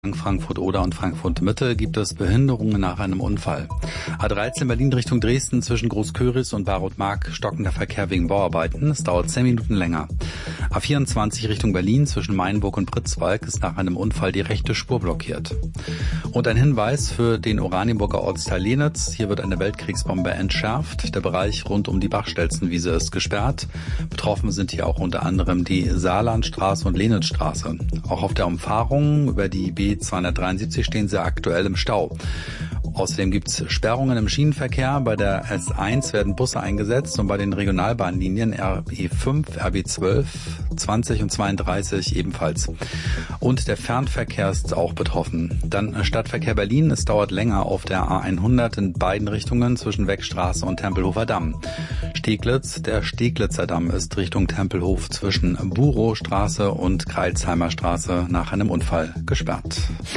Frankfurt-Oder und Frankfurt-Mitte gibt es Behinderungen nach einem Unfall. A13 Berlin Richtung Dresden zwischen Großköris und Baroth-Mark stockender Verkehr wegen Bauarbeiten. Es dauert 10 Minuten länger. A24 Richtung Berlin zwischen Mainburg und Pritzwalk ist nach einem Unfall die rechte Spur blockiert. Und ein Hinweis für den Oranienburger Ortsteil Lenitz. Hier wird eine Weltkriegsbombe entschärft. Der Bereich rund um die Bachstelzenwiese ist gesperrt. Betroffen sind hier auch unter anderem die Saarlandstraße und Lenitzstraße. Auch auf der Umfahrung über die B273 stehen sie aktuell im Stau. Außerdem gibt es Sperrungen im Schienenverkehr. Bei der S1 werden Busse eingesetzt und bei den Regionalbahnlinien RB5, RB12, 20 und 32 ebenfalls. Und der Fernverkehr ist auch betroffen. Dann Stadtverkehr Berlin. Es dauert länger auf der A100 in beiden Richtungen zwischen Weckstraße und Tempelhofer Damm. Steglitz, der Steglitzer Damm ist Richtung Tempelhof zwischen Burowstraße und Kreilsheimer Straße nach einem Unfall gesperrt.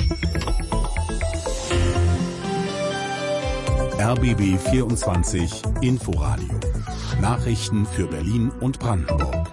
RBB 24 Inforadio. Nachrichten für Berlin und Brandenburg.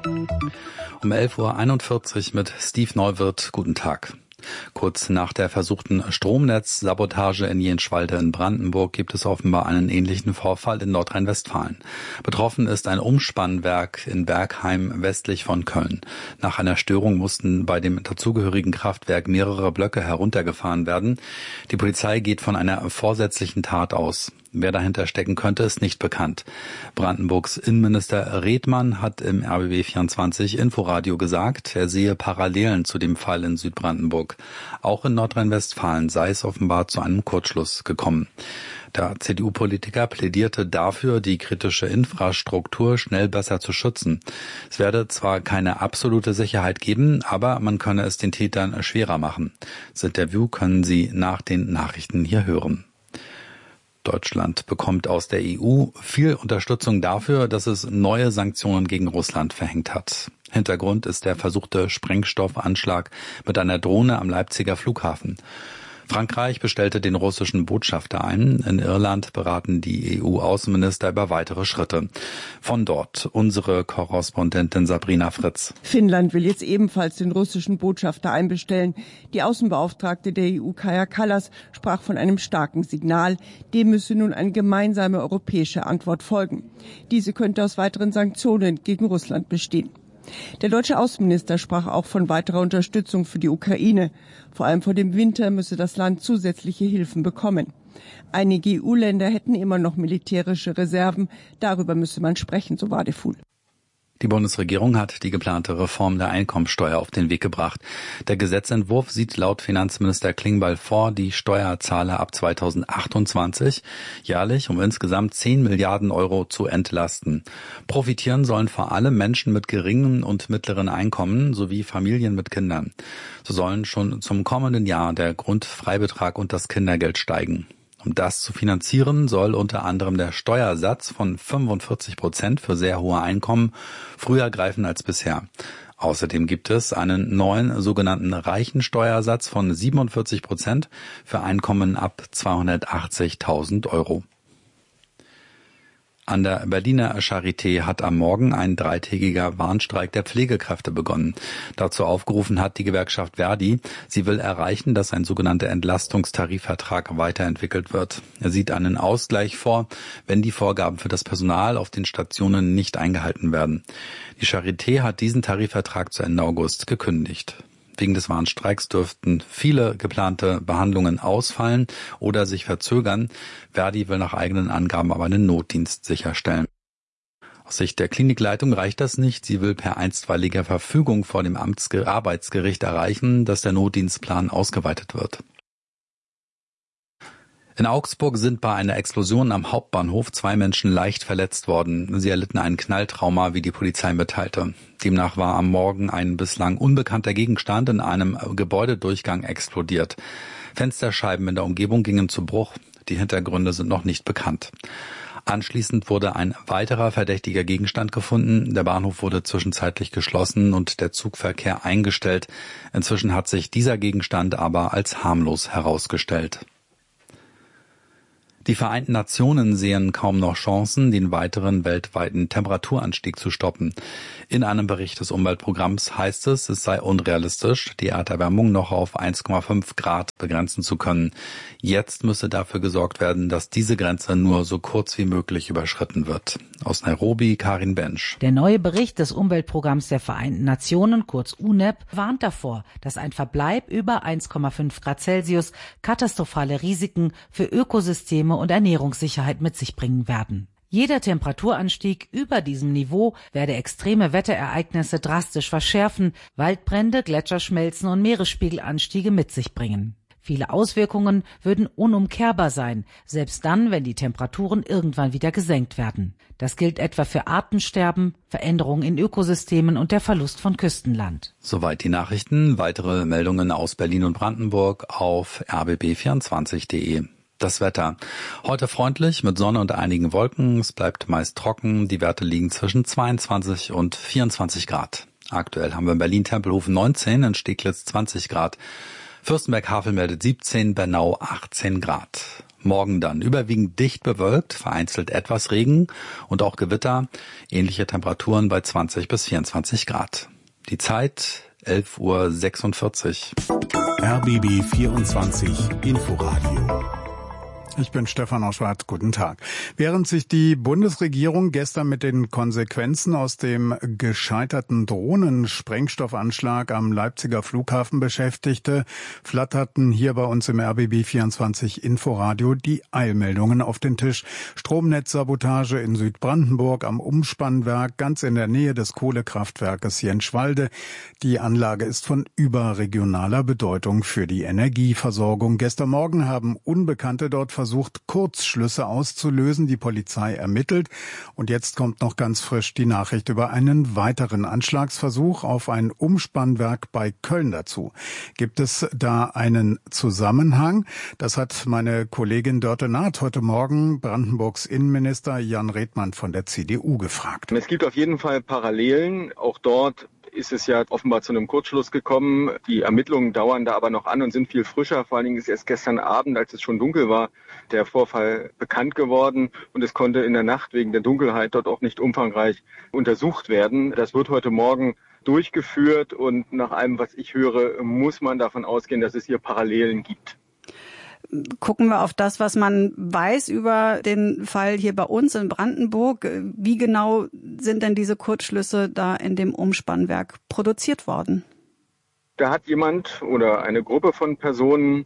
Um 11:41 Uhr mit Steve Neuwirth. Guten Tag. Kurz nach der versuchten Stromnetzsabotage in Jenschwalde in Brandenburg gibt es offenbar einen ähnlichen Vorfall in Nordrhein-Westfalen. Betroffen ist ein Umspannwerk in Bergheim westlich von Köln. Nach einer Störung mussten bei dem dazugehörigen Kraftwerk mehrere Blöcke heruntergefahren werden. Die Polizei geht von einer vorsätzlichen Tat aus. Wer dahinter stecken könnte, ist nicht bekannt. Brandenburgs Innenminister Redmann hat im RBB 24 Inforadio gesagt, er sehe Parallelen zu dem Fall in Südbrandenburg. Auch in Nordrhein-Westfalen sei es offenbar zu einem Kurzschluss gekommen. Der CDU-Politiker plädierte dafür, die kritische Infrastruktur schnell besser zu schützen. Es werde zwar keine absolute Sicherheit geben, aber man könne es den Tätern schwerer machen. Das Interview können Sie nach den Nachrichten hier hören. Deutschland bekommt aus der EU viel Unterstützung dafür, dass es neue Sanktionen gegen Russland verhängt hat. Hintergrund ist der versuchte Sprengstoffanschlag mit einer Drohne am Leipziger Flughafen. Frankreich bestellte den russischen Botschafter ein. In Irland beraten die EU-Außenminister über weitere Schritte. Von dort unsere Korrespondentin Sabrina Fritz. Finnland will jetzt ebenfalls den russischen Botschafter einbestellen. Die Außenbeauftragte der EU, Kaja Kallas, sprach von einem starken Signal. Dem müsse nun eine gemeinsame europäische Antwort folgen. Diese könnte aus weiteren Sanktionen gegen Russland bestehen. Der deutsche Außenminister sprach auch von weiterer Unterstützung für die Ukraine. Vor allem vor dem Winter müsse das Land zusätzliche Hilfen bekommen. Einige EU-Länder hätten immer noch militärische Reserven. Darüber müsse man sprechen, so Wadefuhl. Die Bundesregierung hat die geplante Reform der Einkommensteuer auf den Weg gebracht. Der Gesetzentwurf sieht laut Finanzminister Klingbeil vor, die Steuerzahler ab 2028 jährlich um insgesamt 10 Milliarden Euro zu entlasten. Profitieren sollen vor allem Menschen mit geringen und mittleren Einkommen sowie Familien mit Kindern. So sollen schon zum kommenden Jahr der Grundfreibetrag und das Kindergeld steigen. Um das zu finanzieren, soll unter anderem der Steuersatz von 45% für sehr hohe Einkommen früher greifen als bisher. Außerdem gibt es einen neuen sogenannten Reichensteuersatz von 47% für Einkommen ab 280.000 Euro. An der Berliner Charité hat am Morgen ein 3-tägiger Warnstreik der Pflegekräfte begonnen. Dazu aufgerufen hat die Gewerkschaft Verdi. Sie will erreichen, dass ein sogenannter Entlastungstarifvertrag weiterentwickelt wird. Er sieht einen Ausgleich vor, wenn die Vorgaben für das Personal auf den Stationen nicht eingehalten werden. Die Charité hat diesen Tarifvertrag zu Ende August gekündigt. Wegen des Warnstreiks dürften viele geplante Behandlungen ausfallen oder sich verzögern. Verdi will nach eigenen Angaben aber einen Notdienst sicherstellen. Aus Sicht der Klinikleitung reicht das nicht. Sie will per einstweiliger Verfügung vor dem Arbeitsgericht erreichen, dass der Notdienstplan ausgeweitet wird. In Augsburg sind bei einer Explosion am Hauptbahnhof 2 Menschen leicht verletzt worden. Sie erlitten ein Knalltrauma, wie die Polizei mitteilte. Demnach war am Morgen ein bislang unbekannter Gegenstand in einem Gebäudedurchgang explodiert. Fensterscheiben in der Umgebung gingen zu Bruch. Die Hintergründe sind noch nicht bekannt. Anschließend wurde ein weiterer verdächtiger Gegenstand gefunden. Der Bahnhof wurde zwischenzeitlich geschlossen und der Zugverkehr eingestellt. Inzwischen hat sich dieser Gegenstand aber als harmlos herausgestellt. Die Vereinten Nationen sehen kaum noch Chancen, den weiteren weltweiten Temperaturanstieg zu stoppen. In einem Bericht des Umweltprogramms heißt es sei unrealistisch, die Erderwärmung noch auf 1,5 Grad begrenzen zu können. Jetzt müsse dafür gesorgt werden, dass diese Grenze nur so kurz wie möglich überschritten wird. Aus Nairobi, Karin Bensch. Der neue Bericht des Umweltprogramms der Vereinten Nationen, kurz UNEP, warnt davor, dass ein Verbleib über 1,5 Grad Celsius katastrophale Risiken für Ökosysteme und Ernährungssicherheit mit sich bringen werden. Jeder Temperaturanstieg über diesem Niveau werde extreme Wetterereignisse drastisch verschärfen, Waldbrände, Gletscherschmelzen und Meeresspiegelanstiege mit sich bringen. Viele Auswirkungen würden unumkehrbar sein, selbst dann, wenn die Temperaturen irgendwann wieder gesenkt werden. Das gilt etwa für Artensterben, Veränderungen in Ökosystemen und der Verlust von Küstenland. Soweit die Nachrichten. Weitere Meldungen aus Berlin und Brandenburg auf rbb24.de. Das Wetter. Heute freundlich mit Sonne und einigen Wolken. Es bleibt meist trocken. Die Werte liegen zwischen 22 und 24 Grad. Aktuell haben wir in Berlin-Tempelhofen 19, in Steglitz 20 Grad. Fürstenberg-Havel meldet 17, Bernau 18 Grad. Morgen dann überwiegend dicht bewölkt, vereinzelt etwas Regen und auch Gewitter. Ähnliche Temperaturen bei 20 bis 24 Grad. Die Zeit 11:46 Uhr. RBB 24 Inforadio. Ich bin Stefan Auschwart. Guten Tag. Während sich die Bundesregierung gestern mit den Konsequenzen aus dem gescheiterten Drohnensprengstoffanschlag am Leipziger Flughafen beschäftigte, flatterten hier bei uns im RBB 24 Inforadio die Eilmeldungen auf den Tisch. Stromnetzsabotage in Südbrandenburg am Umspannwerk, ganz in der Nähe des Kohlekraftwerkes Jenschwalde. Die Anlage ist von überregionaler Bedeutung für die Energieversorgung. Gestern Morgen haben Unbekannte dort versucht, Kurzschlüsse auszulösen. Die Polizei ermittelt. Und jetzt kommt noch ganz frisch die Nachricht über einen weiteren Anschlagsversuch auf ein Umspannwerk bei Köln dazu. Gibt es da einen Zusammenhang? Das hat meine Kollegin Dörte Naht heute Morgen Brandenburgs Innenminister Jan Redmann von der CDU gefragt. Es gibt auf jeden Fall Parallelen. Auch dort ist es ja offenbar zu einem Kurzschluss gekommen. Die Ermittlungen dauern da aber noch an und sind viel frischer. Vor allen Dingen ist erst gestern Abend, als es schon dunkel war, der Vorfall bekannt geworden. Und es konnte in der Nacht wegen der Dunkelheit dort auch nicht umfangreich untersucht werden. Das wird heute Morgen durchgeführt. Und nach allem, was ich höre, muss man davon ausgehen, dass es hier Parallelen gibt. Gucken wir auf das, was man weiß über den Fall hier bei uns in Brandenburg. Wie genau sind denn diese Kurzschlüsse da in dem Umspannwerk produziert worden? Da hat jemand oder eine Gruppe von Personen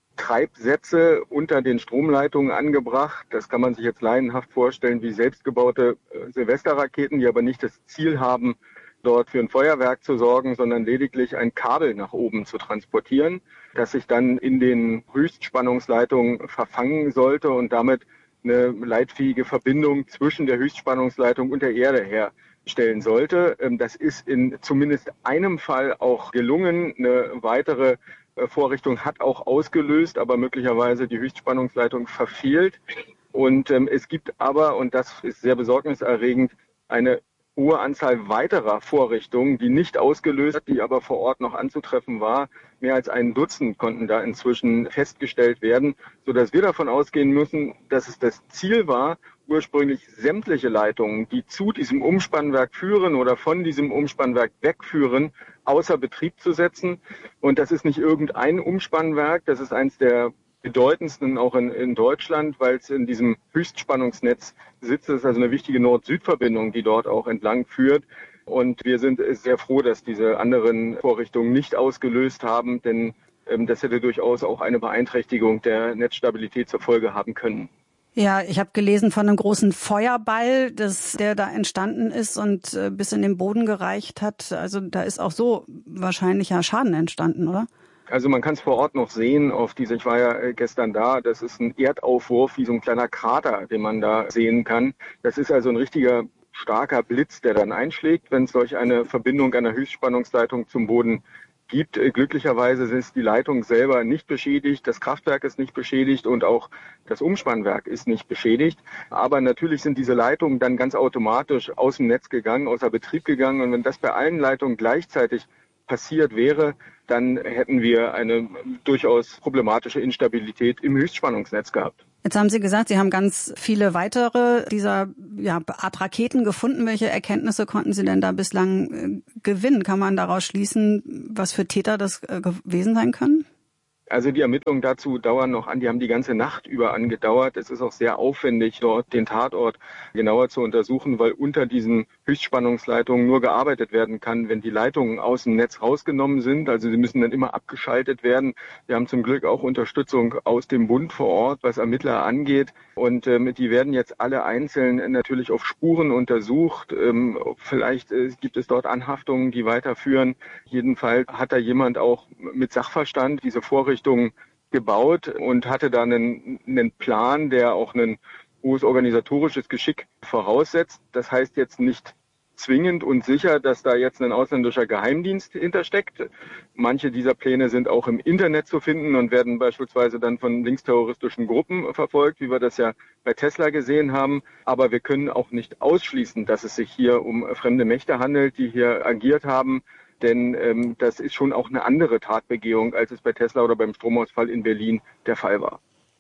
Treibsätze unter den Stromleitungen angebracht. Das kann man sich jetzt laienhaft vorstellen wie selbstgebaute Silvesterraketen, die aber nicht das Ziel haben, dort für ein Feuerwerk zu sorgen, sondern lediglich ein Kabel nach oben zu transportieren, das sich dann in den Höchstspannungsleitungen verfangen sollte und damit eine leitfähige Verbindung zwischen der Höchstspannungsleitung und der Erde herstellen sollte. Das ist in zumindest einem Fall auch gelungen. Eine weitere Vorrichtung hat auch ausgelöst, aber möglicherweise die Höchstspannungsleitung verfehlt. Und es gibt aber, und das ist sehr besorgniserregend, eine hohe Anzahl weiterer Vorrichtungen, die nicht ausgelöst, die aber vor Ort noch anzutreffen war. Mehr als ein Dutzend konnten da inzwischen festgestellt werden, sodass wir davon ausgehen müssen, dass es das Ziel war, ursprünglich sämtliche Leitungen, die zu diesem Umspannwerk führen oder von diesem Umspannwerk wegführen, außer Betrieb zu setzen. Und das ist nicht irgendein Umspannwerk, das ist eins der bedeutendsten auch in Deutschland, weil es in diesem Höchstspannungsnetz sitzt. Das ist also eine wichtige Nord-Süd-Verbindung, die dort auch entlang führt. Und wir sind sehr froh, dass diese anderen Vorrichtungen nicht ausgelöst haben, denn das hätte durchaus auch eine Beeinträchtigung der Netzstabilität zur Folge haben können. Ja, ich habe gelesen von einem großen Feuerball, der da entstanden ist und bis in den Boden gereicht hat. Also da ist auch so wahrscheinlicher Schaden entstanden, oder? Also man kann es vor Ort noch sehen, ich war ja gestern da, das ist ein Erdaufwurf, wie so ein kleiner Krater, den man da sehen kann. Das ist also ein richtiger starker Blitz, der dann einschlägt, wenn es solch eine Verbindung einer Höchstspannungsleitung zum Boden gibt. Glücklicherweise ist die Leitung selber nicht beschädigt, das Kraftwerk ist nicht beschädigt und auch das Umspannwerk ist nicht beschädigt. Aber natürlich sind diese Leitungen dann ganz automatisch aus dem Netz gegangen, außer Betrieb gegangen. Und wenn das bei allen Leitungen gleichzeitig passiert wäre, dann hätten wir eine durchaus problematische Instabilität im Höchstspannungsnetz gehabt. Jetzt haben Sie gesagt, Sie haben ganz viele weitere dieser Art Raketen gefunden. Welche Erkenntnisse konnten Sie denn da bislang gewinnen? Kann man daraus schließen, was für Täter das gewesen sein können? Also die Ermittlungen dazu dauern noch an, die haben die ganze Nacht über angedauert. Es ist auch sehr aufwendig, dort den Tatort genauer zu untersuchen, weil unter diesen Höchstspannungsleitungen nur gearbeitet werden kann, wenn die Leitungen aus dem Netz rausgenommen sind. Also sie müssen dann immer abgeschaltet werden. Wir haben zum Glück auch Unterstützung aus dem Bund vor Ort, was Ermittler angeht. Und die werden jetzt alle einzeln natürlich auf Spuren untersucht. Vielleicht gibt es dort Anhaftungen, die weiterführen. Jedenfalls hat da jemand auch mit Sachverstand diese Vorrichtung gebaut und hatte da einen Plan, der auch ein hohes organisatorisches Geschick voraussetzt. Das heißt jetzt nicht zwingend und sicher, dass da jetzt ein ausländischer Geheimdienst hintersteckt. Manche dieser Pläne sind auch im Internet zu finden und werden beispielsweise dann von linksterroristischen Gruppen verfolgt, wie wir das ja bei Tesla gesehen haben. Aber wir können auch nicht ausschließen, dass es sich hier um fremde Mächte handelt, die hier agiert haben. Denn das ist schon auch eine andere Tatbegehung, als es bei Tesla oder beim Stromausfall in Berlin der Fall war.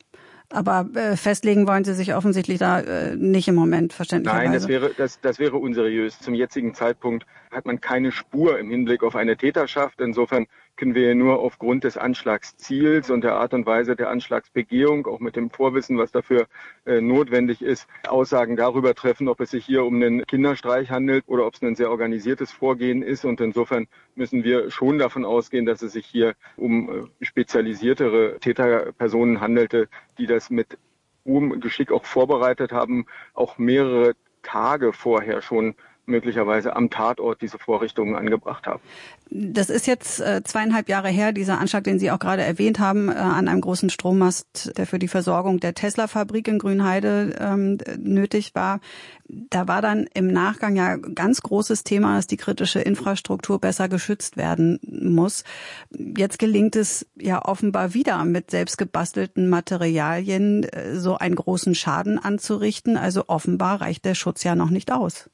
Aber festlegen wollen Sie sich offensichtlich da nicht im Moment, verständlicherweise. Nein, das wäre unseriös. Zum jetzigen Zeitpunkt hat man keine Spur im Hinblick auf eine Täterschaft. Insofern können wir nur aufgrund des Anschlagsziels und der Art und Weise der Anschlagsbegehung, auch mit dem Vorwissen, was dafür notwendig ist, Aussagen darüber treffen, ob es sich hier um einen Kinderstreich handelt oder ob es ein sehr organisiertes Vorgehen ist. Und insofern müssen wir schon davon ausgehen, dass es sich hier um spezialisiertere Täterpersonen handelte, die das mit hohem Geschick auch vorbereitet haben, auch mehrere Tage vorher schon möglicherweise am Tatort diese Vorrichtungen angebracht haben. Das ist jetzt 2,5 Jahre her, dieser Anschlag, den Sie auch gerade erwähnt haben, an einem großen Strommast, der für die Versorgung der Tesla-Fabrik in Grünheide nötig war. Da war dann im Nachgang ja ganz großes Thema, dass die kritische Infrastruktur besser geschützt werden muss. Jetzt gelingt es ja offenbar wieder mit selbst gebastelten Materialien so einen großen Schaden anzurichten. Also offenbar reicht der Schutz ja noch nicht aus.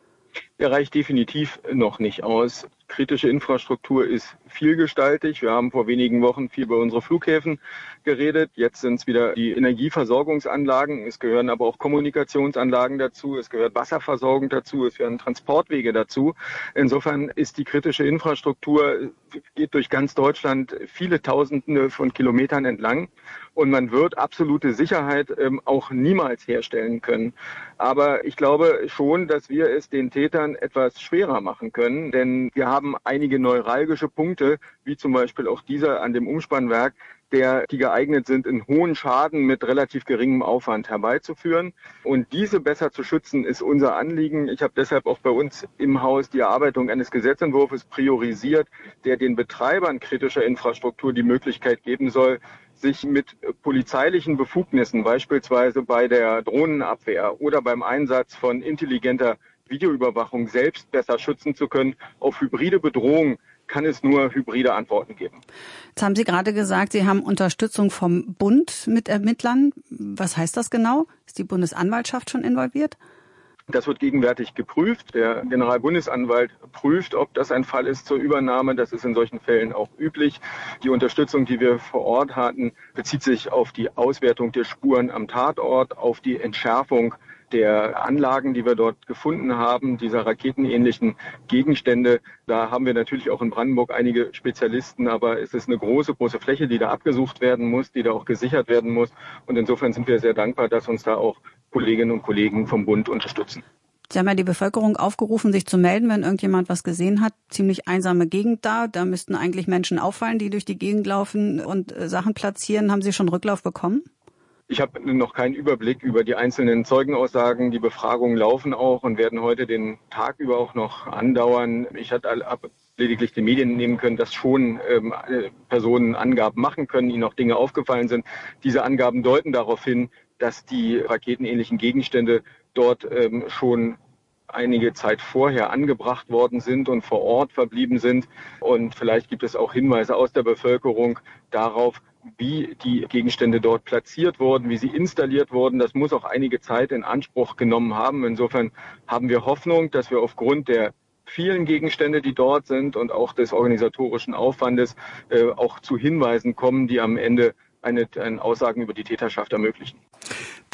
Der reicht definitiv noch nicht aus. Kritische Infrastruktur ist vielgestaltig. Wir haben vor wenigen Wochen viel über unsere Flughäfen geredet. Jetzt sind es wieder die Energieversorgungsanlagen. Es gehören aber auch Kommunikationsanlagen dazu. Es gehört Wasserversorgung dazu. Es gehören Transportwege dazu. Insofern ist die kritische Infrastruktur, geht durch ganz Deutschland viele Tausende von Kilometern entlang. Und man wird absolute Sicherheit auch niemals herstellen können. Aber ich glaube schon, dass wir es den Tätern etwas schwerer machen können. Denn wir haben einige neuralgische Punkte, wie zum Beispiel auch dieser an dem Umspannwerk, die geeignet sind, einen hohen Schaden mit relativ geringem Aufwand herbeizuführen. Und diese besser zu schützen, ist unser Anliegen. Ich habe deshalb auch bei uns im Haus die Erarbeitung eines Gesetzentwurfs priorisiert, der den Betreibern kritischer Infrastruktur die Möglichkeit geben soll, sich mit polizeilichen Befugnissen, beispielsweise bei der Drohnenabwehr oder beim Einsatz von intelligenter Videoüberwachung selbst besser schützen zu können. Auf hybride Bedrohung kann es nur hybride Antworten geben. Jetzt haben Sie gerade gesagt, Sie haben Unterstützung vom Bund mit Ermittlern. Was heißt das genau? Ist die Bundesanwaltschaft schon involviert? Das wird gegenwärtig geprüft. Der Generalbundesanwalt prüft, ob das ein Fall ist zur Übernahme. Das ist in solchen Fällen auch üblich. Die Unterstützung, die wir vor Ort hatten, bezieht sich auf die Auswertung der Spuren am Tatort, auf die Entschärfung der Anlagen, die wir dort gefunden haben, dieser raketenähnlichen Gegenstände. Da haben wir natürlich auch in Brandenburg einige Spezialisten, aber es ist eine große Fläche, die da abgesucht werden muss, die da auch gesichert werden muss. Und insofern sind wir sehr dankbar, dass uns da auch Kolleginnen und Kollegen vom Bund unterstützen. Sie haben ja die Bevölkerung aufgerufen, sich zu melden, wenn irgendjemand was gesehen hat. Ziemlich einsame Gegend da. Da müssten eigentlich Menschen auffallen, die durch die Gegend laufen und Sachen platzieren. Haben Sie schon Rücklauf bekommen? Ich habe noch keinen Überblick über die einzelnen Zeugenaussagen. Die Befragungen laufen auch und werden heute den Tag über auch noch andauern. Ich hatte lediglich den Medien nehmen können, dass schon Personen Angaben machen können, ihnen auch Dinge aufgefallen sind. Diese Angaben deuten darauf hin, dass die raketenähnlichen Gegenstände dort schon einige Zeit vorher angebracht worden sind und vor Ort verblieben sind. Und vielleicht gibt es auch Hinweise aus der Bevölkerung darauf, wie die Gegenstände dort platziert wurden, wie sie installiert wurden. Das muss auch einige Zeit in Anspruch genommen haben. Insofern haben wir Hoffnung, dass wir aufgrund der vielen Gegenstände, die dort sind und auch des organisatorischen Aufwandes auch zu Hinweisen kommen, die am Ende eine Aussagen über die Täterschaft ermöglichen.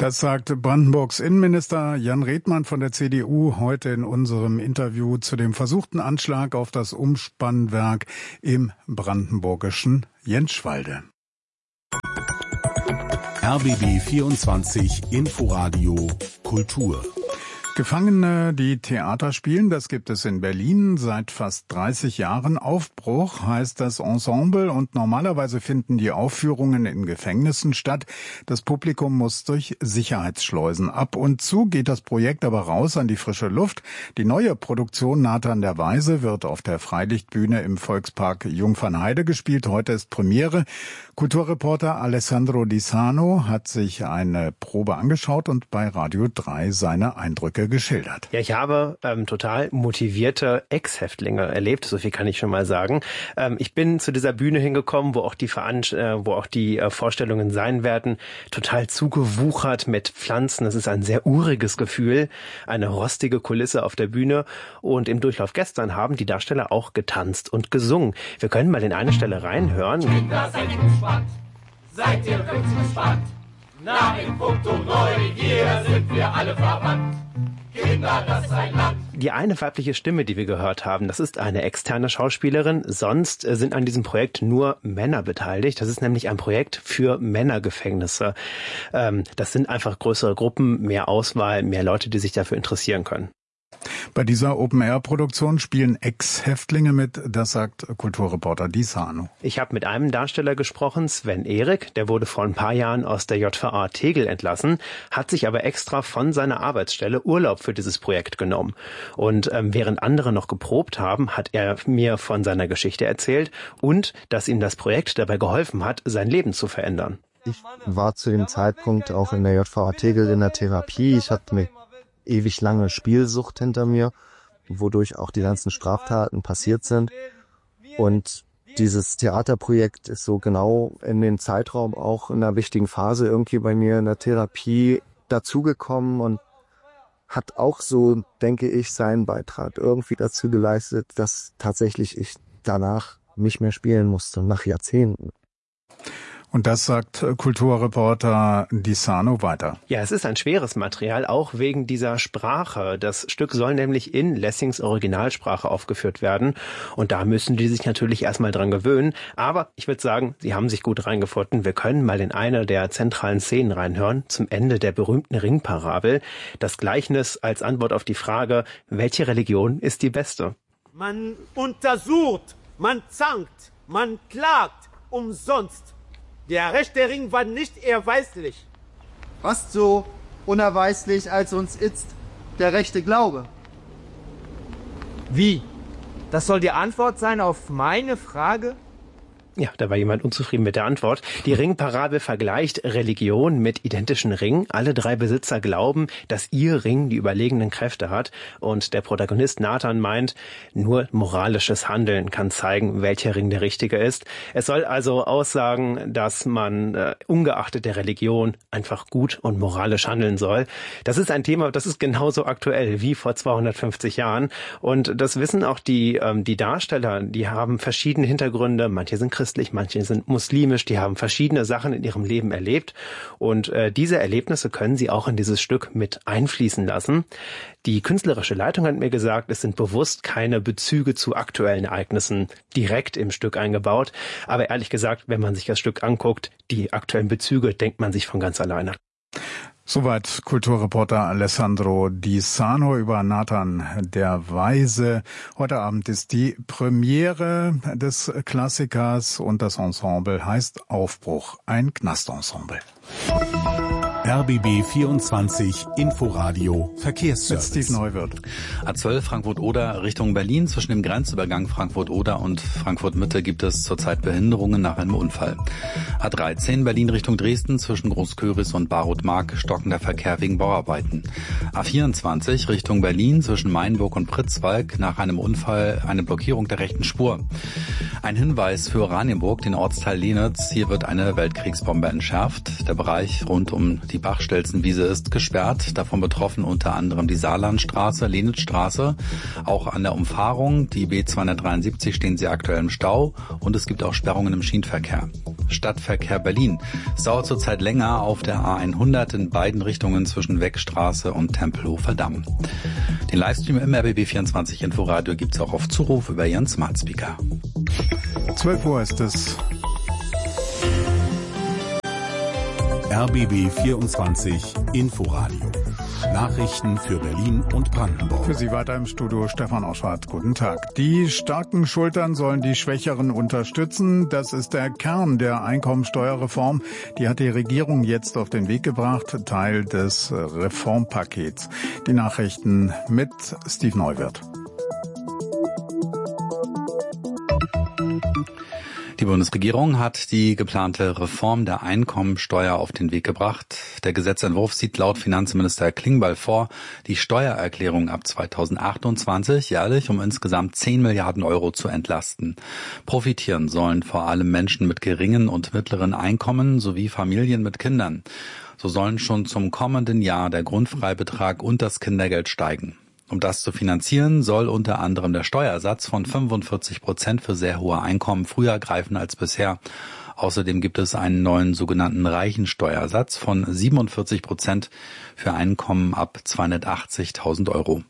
Das sagt Brandenburgs Innenminister Jan Redmann von der CDU heute in unserem Interview zu dem versuchten Anschlag auf das Umspannwerk im brandenburgischen Jentschwalde. RBB 24 Inforadio Kultur. Gefangene, die Theater spielen, das gibt es in Berlin seit fast 30 Jahren. Aufbruch heißt das Ensemble und normalerweise finden die Aufführungen in Gefängnissen statt. Das Publikum muss durch Sicherheitsschleusen. Ab und zu geht das Projekt aber raus an die frische Luft. Die neue Produktion Nathan der Weise wird auf der Freilichtbühne im Volkspark Jungfernheide gespielt. Heute ist Premiere. Kulturreporter Alessandro Di Sano hat sich eine Probe angeschaut und bei Radio 3 seine Eindrücke geschildert. Ja, ich habe total motivierte Ex-Häftlinge erlebt, so viel kann ich schon mal sagen. Ich bin zu dieser Bühne hingekommen, wo auch die Vorstellungen sein werden, total zugewuchert mit Pflanzen. Das ist ein sehr uriges Gefühl, eine rostige Kulisse auf der Bühne. Und im Durchlauf gestern haben die Darsteller auch getanzt und gesungen. Wir können mal in eine Stelle reinhören. Kinder, seid ihr gespannt? Seid ihr wirklich gespannt? Na, in puncto Neugier sind wir alle verwandt. Kinder, das ist ein Land. Die eine weibliche Stimme, die wir gehört haben, das ist eine externe Schauspielerin. Sonst sind an diesem Projekt nur Männer beteiligt. Das ist nämlich ein Projekt für Männergefängnisse. Das sind einfach größere Gruppen, mehr Auswahl, mehr Leute, die sich dafür interessieren können. Bei dieser Open-Air-Produktion spielen Ex-Häftlinge mit, das sagt Kulturreporter Di Sano. Ich habe mit einem Darsteller gesprochen, Sven Erik, der wurde vor ein paar Jahren aus der JVA Tegel entlassen, hat sich aber extra von seiner Arbeitsstelle Urlaub für dieses Projekt genommen. Und während andere noch geprobt haben, hat er mir von seiner Geschichte erzählt und dass ihm das Projekt dabei geholfen hat, sein Leben zu verändern. Ich war zu dem Zeitpunkt auch in der JVA Tegel in der Therapie. Ich hatte mir ewig lange Spielsucht hinter mir, wodurch auch die ganzen Straftaten passiert sind. Und dieses Theaterprojekt ist so genau in den Zeitraum auch in einer wichtigen Phase irgendwie bei mir in der Therapie dazugekommen und hat auch so, denke ich, seinen Beitrag irgendwie dazu geleistet, dass tatsächlich ich danach nicht mehr spielen musste, nach Jahrzehnten. Und das sagt Kulturreporter Di Sano weiter. Ja, es ist ein schweres Material, auch wegen dieser Sprache. Das Stück soll nämlich in Lessings Originalsprache aufgeführt werden. Und da müssen die sich natürlich erstmal dran gewöhnen. Aber ich würde sagen, sie haben sich gut reingefunden. Wir können mal in eine der zentralen Szenen reinhören, zum Ende der berühmten Ringparabel. Das Gleichnis als Antwort auf die Frage, welche Religion ist die beste? Man untersucht, man zankt, man klagt, umsonst. Der rechte Ring war nicht erweislich. Fast so unerweislich, als uns itzt der rechte Glaube. Wie? Das soll die Antwort sein auf meine Frage? Ja, da war jemand unzufrieden mit der Antwort. Die Ringparabel vergleicht Religion mit identischen Ringen. Alle drei Besitzer glauben, dass ihr Ring die überlegenen Kräfte hat. Und der Protagonist Nathan meint, nur moralisches Handeln kann zeigen, welcher Ring der richtige ist. Es soll also aussagen, dass man ungeachtet der Religion einfach gut und moralisch handeln soll. Das ist ein Thema, das ist genauso aktuell wie vor 250 Jahren. Und das wissen auch die Darsteller. Die haben verschiedene Hintergründe. Manche sind christlich, manche sind muslimisch, die haben verschiedene Sachen in ihrem Leben erlebt und diese Erlebnisse können sie auch in dieses Stück mit einfließen lassen. Die künstlerische Leitung hat mir gesagt, es sind bewusst keine Bezüge zu aktuellen Ereignissen direkt im Stück eingebaut, aber ehrlich gesagt, wenn man sich das Stück anguckt, die aktuellen Bezüge denkt man sich von ganz alleine. Soweit Kulturreporter Alessandro Di Sano über Nathan der Weise. Heute Abend ist die Premiere des Klassikers und das Ensemble heißt Aufbruch, ein Knastensemble. RBB 24 Inforadio Verkehrsservice. Mit Steve Neuwirth. A12 Frankfurt-Oder Richtung Berlin. Zwischen dem Grenzübergang Frankfurt-Oder und Frankfurt-Mitte gibt es zurzeit Behinderungen nach einem Unfall. A13 Berlin Richtung Dresden zwischen Großköris und Barotmark stockender Verkehr wegen Bauarbeiten. A24 Richtung Berlin zwischen Mainburg und Pritzwalk nach einem Unfall eine Blockierung der rechten Spur. Ein Hinweis für Oranienburg, den Ortsteil Lenitz. Hier wird eine Weltkriegsbombe entschärft. Der Bereich rund um die Bachstelzenwiese ist gesperrt. Davon betroffen unter anderem die Saarlandstraße, Lenitzstraße. Auch an der Umfahrung, die B273, stehen sie aktuell im Stau. Und es gibt auch Sperrungen im Schienenverkehr. Stadtverkehr Berlin. Es dauert zurzeit länger auf der A100 in beiden Richtungen zwischen Weckstraße und Tempelhofer Damm. Den Livestream im RBB24 Inforadio gibt's auch auf Zuruf über Ihren Smart Speaker. 12 Uhr ist es. RBB 24 Inforadio. Nachrichten für Berlin und Brandenburg. Für Sie weiter im Studio Stefan Oschwart. Guten Tag. Die starken Schultern sollen die Schwächeren unterstützen. Das ist der Kern der Einkommensteuerreform. Die hat die Regierung jetzt auf den Weg gebracht, Teil des Reformpakets. Die Nachrichten mit Steve Neuwirth. Die Bundesregierung hat die geplante Reform der Einkommensteuer auf den Weg gebracht. Der Gesetzentwurf sieht laut Finanzminister Klingbeil vor, die Steuererklärung ab 2028 jährlich um insgesamt 10 Milliarden Euro zu entlasten. Profitieren sollen vor allem Menschen mit geringen und mittleren Einkommen sowie Familien mit Kindern. So sollen schon zum kommenden Jahr der Grundfreibetrag und das Kindergeld steigen. Um das zu finanzieren, soll unter anderem der Steuersatz von 45% für sehr hohe Einkommen früher greifen als bisher. Außerdem gibt es einen neuen sogenannten Reichensteuersatz von 47% für Einkommen ab 280.000 Euro.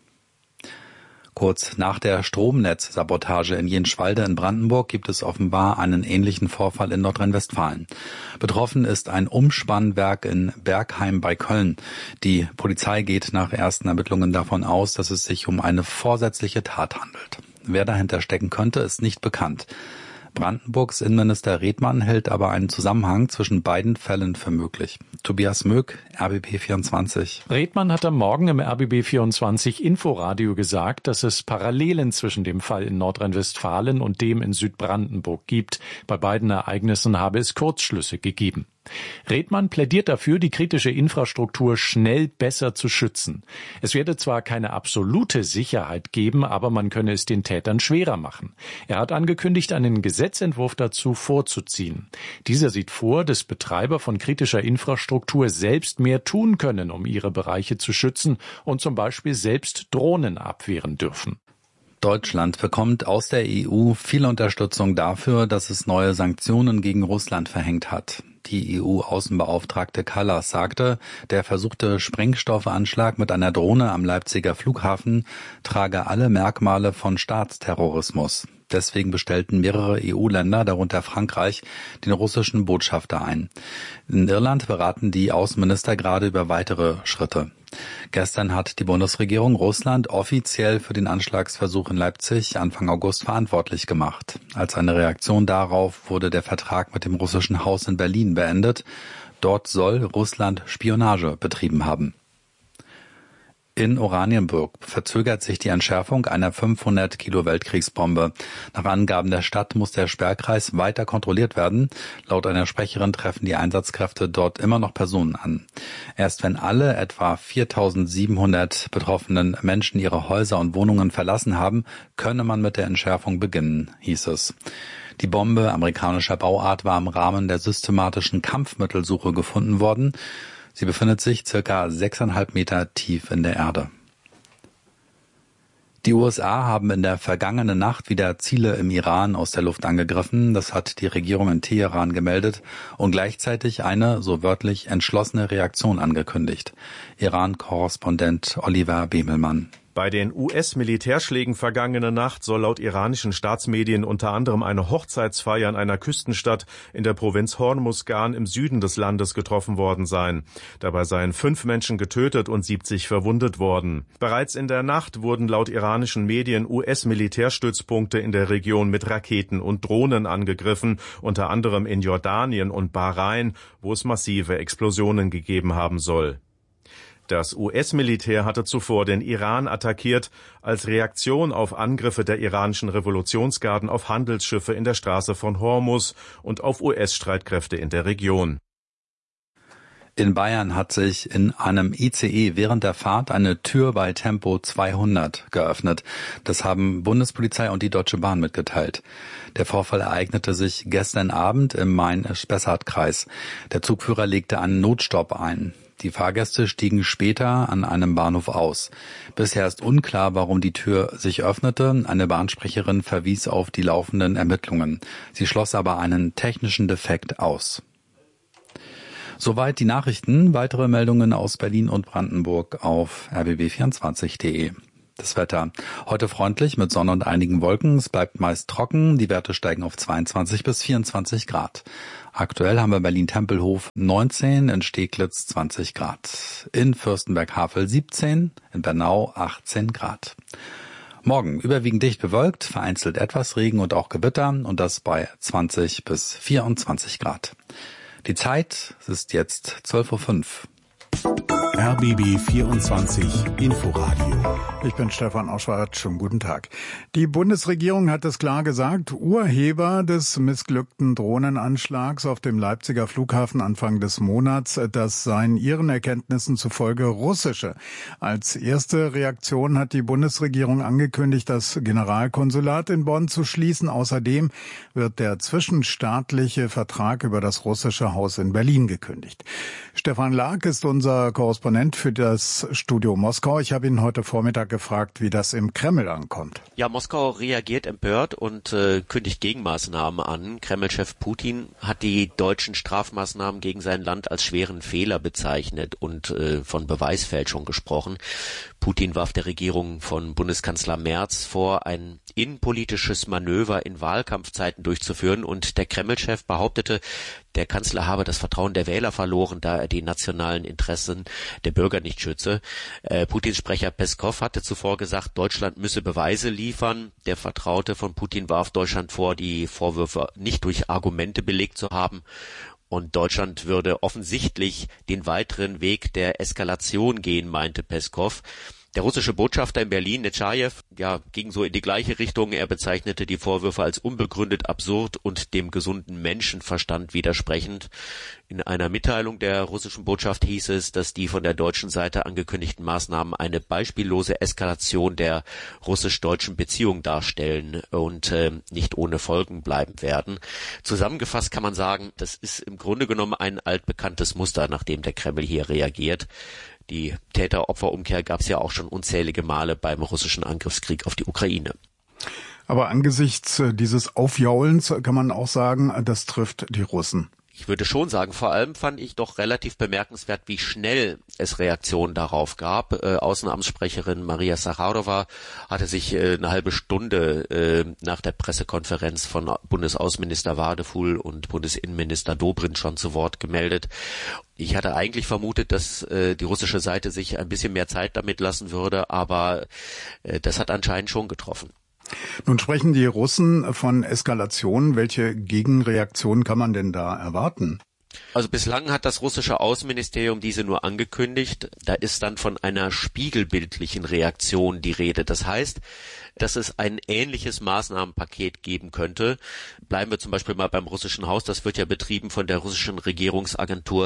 Kurz nach der Stromnetzsabotage in Jenschwalde in Brandenburg gibt es offenbar einen ähnlichen Vorfall in Nordrhein-Westfalen. Betroffen ist ein Umspannwerk in Bergheim bei Köln. Die Polizei geht nach ersten Ermittlungen davon aus, dass es sich um eine vorsätzliche Tat handelt. Wer dahinter stecken könnte, ist nicht bekannt. Brandenburgs Innenminister Redmann hält aber einen Zusammenhang zwischen beiden Fällen für möglich. Tobias Möck, RBB24. Redmann hat am Morgen im RBB24 Inforadio gesagt, dass es Parallelen zwischen dem Fall in Nordrhein-Westfalen und dem in Südbrandenburg gibt. Bei beiden Ereignissen habe es Kurzschlüsse gegeben. Redmann plädiert dafür, die kritische Infrastruktur schnell besser zu schützen. Es werde zwar keine absolute Sicherheit geben, aber man könne es den Tätern schwerer machen. Er hat angekündigt, einen Gesetzentwurf dazu vorzuziehen. Dieser sieht vor, dass Betreiber von kritischer Infrastruktur selbst mehr tun können, um ihre Bereiche zu schützen und zum Beispiel selbst Drohnen abwehren dürfen. Deutschland bekommt aus der EU viel Unterstützung dafür, dass es neue Sanktionen gegen Russland verhängt hat. Die EU-Außenbeauftragte Kallas sagte, der versuchte Sprengstoffanschlag mit einer Drohne am Leipziger Flughafen trage alle Merkmale von Staatsterrorismus. Deswegen bestellten mehrere EU-Länder, darunter Frankreich, den russischen Botschafter ein. In Irland beraten die Außenminister gerade über weitere Schritte. Gestern hat die Bundesregierung Russland offiziell für den Anschlagsversuch in Leipzig Anfang August verantwortlich gemacht. Als eine Reaktion darauf wurde der Vertrag mit dem russischen Haus in Berlin beendet. Dort soll Russland Spionage betrieben haben. In Oranienburg verzögert sich die Entschärfung einer 500 Kilo Weltkriegsbombe. Nach Angaben der Stadt muss der Sperrkreis weiter kontrolliert werden. Laut einer Sprecherin treffen die Einsatzkräfte dort immer noch Personen an. Erst wenn alle etwa 4.700 betroffenen Menschen ihre Häuser und Wohnungen verlassen haben, könne man mit der Entschärfung beginnen, hieß es. Die Bombe amerikanischer Bauart war im Rahmen der systematischen Kampfmittelsuche gefunden worden. Sie befindet sich circa 6,5 Meter tief in der Erde. Die USA haben in der vergangenen Nacht wieder Ziele im Iran aus der Luft angegriffen. Das hat die Regierung in Teheran gemeldet und gleichzeitig eine, so wörtlich, entschlossene Reaktion angekündigt. Iran-Korrespondent Oliver Bemelmann. Bei den US-Militärschlägen vergangene Nacht soll laut iranischen Staatsmedien unter anderem eine Hochzeitsfeier in einer Küstenstadt in der Provinz Hormuzgan im Süden des Landes getroffen worden sein. Dabei seien 5 Menschen getötet und 70 verwundet worden. Bereits in der Nacht wurden laut iranischen Medien US-Militärstützpunkte in der Region mit Raketen und Drohnen angegriffen, unter anderem in Jordanien und Bahrain, wo es massive Explosionen gegeben haben soll. Das US-Militär hatte zuvor den Iran attackiert, als Reaktion auf Angriffe der iranischen Revolutionsgarden auf Handelsschiffe in der Straße von Hormuz und auf US-Streitkräfte in der Region. In Bayern hat sich in einem ICE während der Fahrt eine Tür bei Tempo 200 geöffnet. Das haben Bundespolizei und die Deutsche Bahn mitgeteilt. Der Vorfall ereignete sich gestern Abend im Main-Spessart-Kreis. Der Zugführer legte einen Notstopp ein. Die Fahrgäste stiegen später an einem Bahnhof aus. Bisher ist unklar, warum die Tür sich öffnete. Eine Bahnsprecherin verwies auf die laufenden Ermittlungen. Sie schloss aber einen technischen Defekt aus. Soweit die Nachrichten. Weitere Meldungen aus Berlin und Brandenburg auf rbb24.de. Das Wetter. Heute freundlich mit Sonne und einigen Wolken. Es bleibt meist trocken. Die Werte steigen auf 22 bis 24 Grad. Aktuell haben wir Berlin-Tempelhof 19, in Steglitz 20 Grad. In Fürstenberg-Havel 17, in Bernau 18 Grad. Morgen überwiegend dicht bewölkt, vereinzelt etwas Regen und auch Gewitter und das bei 20 bis 24 Grad. Die Zeit ist jetzt 12:05 Uhr. RBB 24 Inforadio. Ich bin Stefan Oschwart. Schönen guten Tag. Die Bundesregierung hat es klar gesagt, Urheber des missglückten Drohnenanschlags auf dem Leipziger Flughafen Anfang des Monats, das seien ihren Erkenntnissen zufolge russische. Als erste Reaktion hat die Bundesregierung angekündigt, das Generalkonsulat in Bonn zu schließen. Außerdem wird der zwischenstaatliche Vertrag über das russische Haus in Berlin gekündigt. Stefan Lark ist unser Korrespondent für das Studio Moskau. Ich habe ihn heute Vormittag gefragt, wie das im Kreml ankommt. Ja, Moskau reagiert empört und kündigt Gegenmaßnahmen an. Kreml-Chef Putin hat die deutschen Strafmaßnahmen gegen sein Land als schweren Fehler bezeichnet und von Beweisfälschung gesprochen. Putin warf der Regierung von Bundeskanzler Merz vor, ein innenpolitisches Manöver in Wahlkampfzeiten durchzuführen, und der Kreml-Chef behauptete, der Kanzler habe das Vertrauen der Wähler verloren, da er die nationalen Interessen der Bürger nicht schütze. Putins Sprecher Peskov hatte zuvor gesagt, Deutschland müsse Beweise liefern. Der Vertraute von Putin warf Deutschland vor, die Vorwürfe nicht durch Argumente belegt zu haben. Und Deutschland würde offensichtlich den weiteren Weg der Eskalation gehen, meinte Peskov. Der russische Botschafter in Berlin, Netschajew, ging so in die gleiche Richtung. Er bezeichnete die Vorwürfe als unbegründet, absurd und dem gesunden Menschenverstand widersprechend. In einer Mitteilung der russischen Botschaft hieß es, dass die von der deutschen Seite angekündigten Maßnahmen eine beispiellose Eskalation der russisch-deutschen Beziehung darstellen und nicht ohne Folgen bleiben werden. Zusammengefasst kann man sagen, das ist im Grunde genommen ein altbekanntes Muster, nachdem der Kreml hier reagiert. Die Täter-Opfer-Umkehr gab es ja auch schon unzählige Male beim russischen Angriffskrieg auf die Ukraine. Aber angesichts dieses Aufjaulens kann man auch sagen, das trifft die Russen. Ich würde schon sagen, vor allem fand ich doch relativ bemerkenswert, wie schnell es Reaktionen darauf gab. Außenamtssprecherin Maria Sacharowa hatte sich eine halbe Stunde nach der Pressekonferenz von Bundesaußenminister Wadefuhl und Bundesinnenminister Dobrindt schon zu Wort gemeldet. Ich hatte eigentlich vermutet, dass die russische Seite sich ein bisschen mehr Zeit damit lassen würde, aber das hat anscheinend schon getroffen. Nun sprechen die Russen von Eskalation. Welche Gegenreaktion kann man denn da erwarten? Also bislang hat das russische Außenministerium diese nur angekündigt. Da ist dann von einer spiegelbildlichen Reaktion die Rede. Das heißt, dass es ein ähnliches Maßnahmenpaket geben könnte. Bleiben wir zum Beispiel mal beim russischen Haus. Das wird ja betrieben von der russischen Regierungsagentur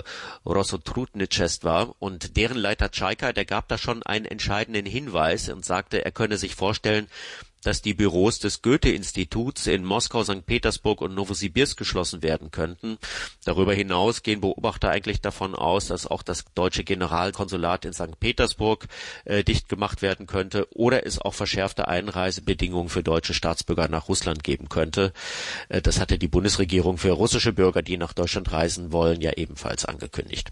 Rossotrudnichestva. Und deren Leiter Tschaika, der gab da schon einen entscheidenden Hinweis und sagte, er könne sich vorstellen, dass die Büros des Goethe-Instituts in Moskau, St. Petersburg und Novosibirsk geschlossen werden könnten. Darüber hinaus gehen Beobachter eigentlich davon aus, dass auch das deutsche Generalkonsulat in St. Petersburg dicht gemacht werden könnte oder es auch verschärfte Einreisebedingungen für deutsche Staatsbürger nach Russland geben könnte. Das hatte die Bundesregierung für russische Bürger, die nach Deutschland reisen wollen, ja ebenfalls angekündigt.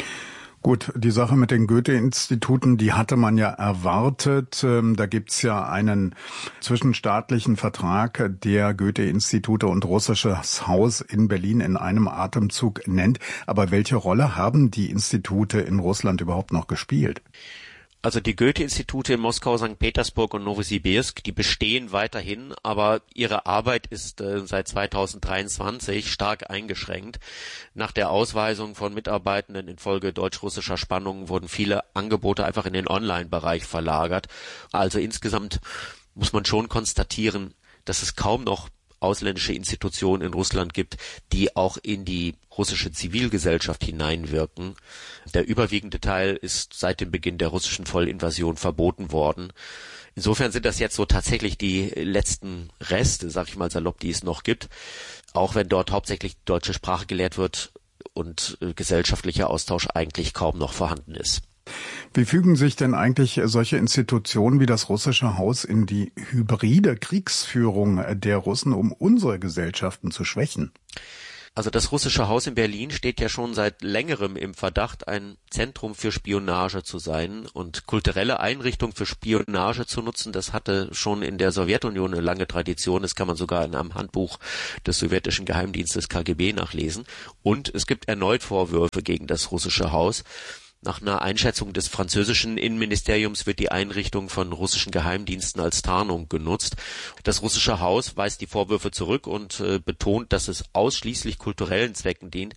Gut, die Sache mit den Goethe-Instituten, die hatte man ja erwartet. Da gibt's ja einen zwischenstaatlichen Vertrag, der Goethe-Institute und russisches Haus in Berlin in einem Atemzug nennt. Aber welche Rolle haben die Institute in Russland überhaupt noch gespielt? Also die Goethe-Institute in Moskau, St. Petersburg und Novosibirsk, die bestehen weiterhin, aber ihre Arbeit ist seit 2023 stark eingeschränkt. Nach der Ausweisung von Mitarbeitenden infolge deutsch-russischer Spannungen wurden viele Angebote einfach in den Online-Bereich verlagert. Also insgesamt muss man schon konstatieren, dass es kaum noch ausländische Institutionen in Russland gibt, die auch in die russische Zivilgesellschaft hineinwirken. Der überwiegende Teil ist seit dem Beginn der russischen Vollinvasion verboten worden. Insofern sind das jetzt so tatsächlich die letzten Reste, sag ich mal salopp, die es noch gibt. Auch wenn dort hauptsächlich deutsche Sprache gelehrt wird und gesellschaftlicher Austausch eigentlich kaum noch vorhanden ist. Wie fügen sich denn eigentlich solche Institutionen wie das Russische Haus in die hybride Kriegsführung der Russen, um unsere Gesellschaften zu schwächen? Also das Russische Haus in Berlin steht ja schon seit längerem im Verdacht, ein Zentrum für Spionage zu sein und kulturelle Einrichtungen für Spionage zu nutzen. Das hatte schon in der Sowjetunion eine lange Tradition. Das kann man sogar in einem Handbuch des sowjetischen Geheimdienstes KGB nachlesen. Und es gibt erneut Vorwürfe gegen das Russische Haus. Nach einer Einschätzung des französischen Innenministeriums wird die Einrichtung von russischen Geheimdiensten als Tarnung genutzt. Das Russische Haus weist die Vorwürfe zurück und betont, dass es ausschließlich kulturellen Zwecken dient.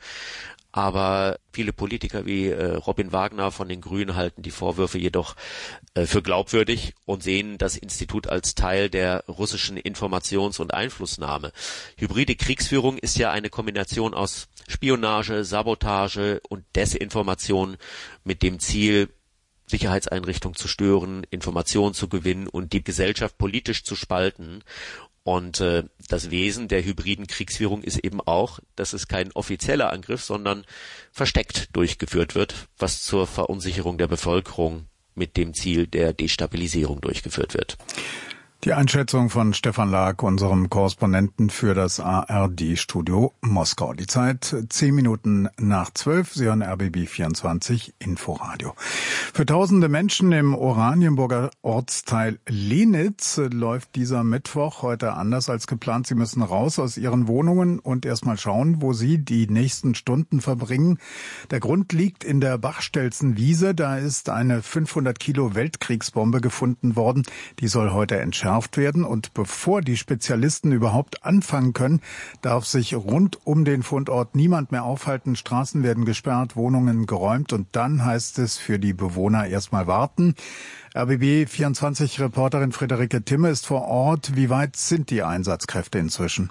Aber viele Politiker wie Robin Wagner von den Grünen halten die Vorwürfe jedoch für glaubwürdig und sehen das Institut als Teil der russischen Informations- und Einflussnahme. Hybride Kriegsführung ist ja eine Kombination aus Spionage, Sabotage und Desinformation mit dem Ziel, Sicherheitseinrichtungen zu stören, Informationen zu gewinnen und die Gesellschaft politisch zu spalten. Und das Wesen der hybriden Kriegsführung ist eben auch, dass es kein offizieller Angriff, sondern versteckt durchgeführt wird, was zur Verunsicherung der Bevölkerung mit dem Ziel der Destabilisierung durchgeführt wird. Die Einschätzung von Stefan Lag, unserem Korrespondenten für das ARD-Studio Moskau. Die Zeit 10 Minuten nach 12. Sie hören RBB 24 Inforadio. Für tausende Menschen im Oranienburger Ortsteil Lenitz läuft dieser Mittwoch heute anders als geplant. Sie müssen raus aus ihren Wohnungen und erstmal schauen, wo sie die nächsten Stunden verbringen. Der Grund liegt in der Bachstelzenwiese. Da ist eine 500 Kilo Weltkriegsbombe gefunden worden. Die soll heute entschärft werden, und bevor die Spezialisten überhaupt anfangen können, darf sich rund um den Fundort niemand mehr aufhalten. Straßen werden gesperrt, Wohnungen geräumt, und dann heißt es für die Bewohner erstmal warten. RBB 24 Reporterin Friederike Timme ist vor Ort. Wie weit sind die Einsatzkräfte inzwischen?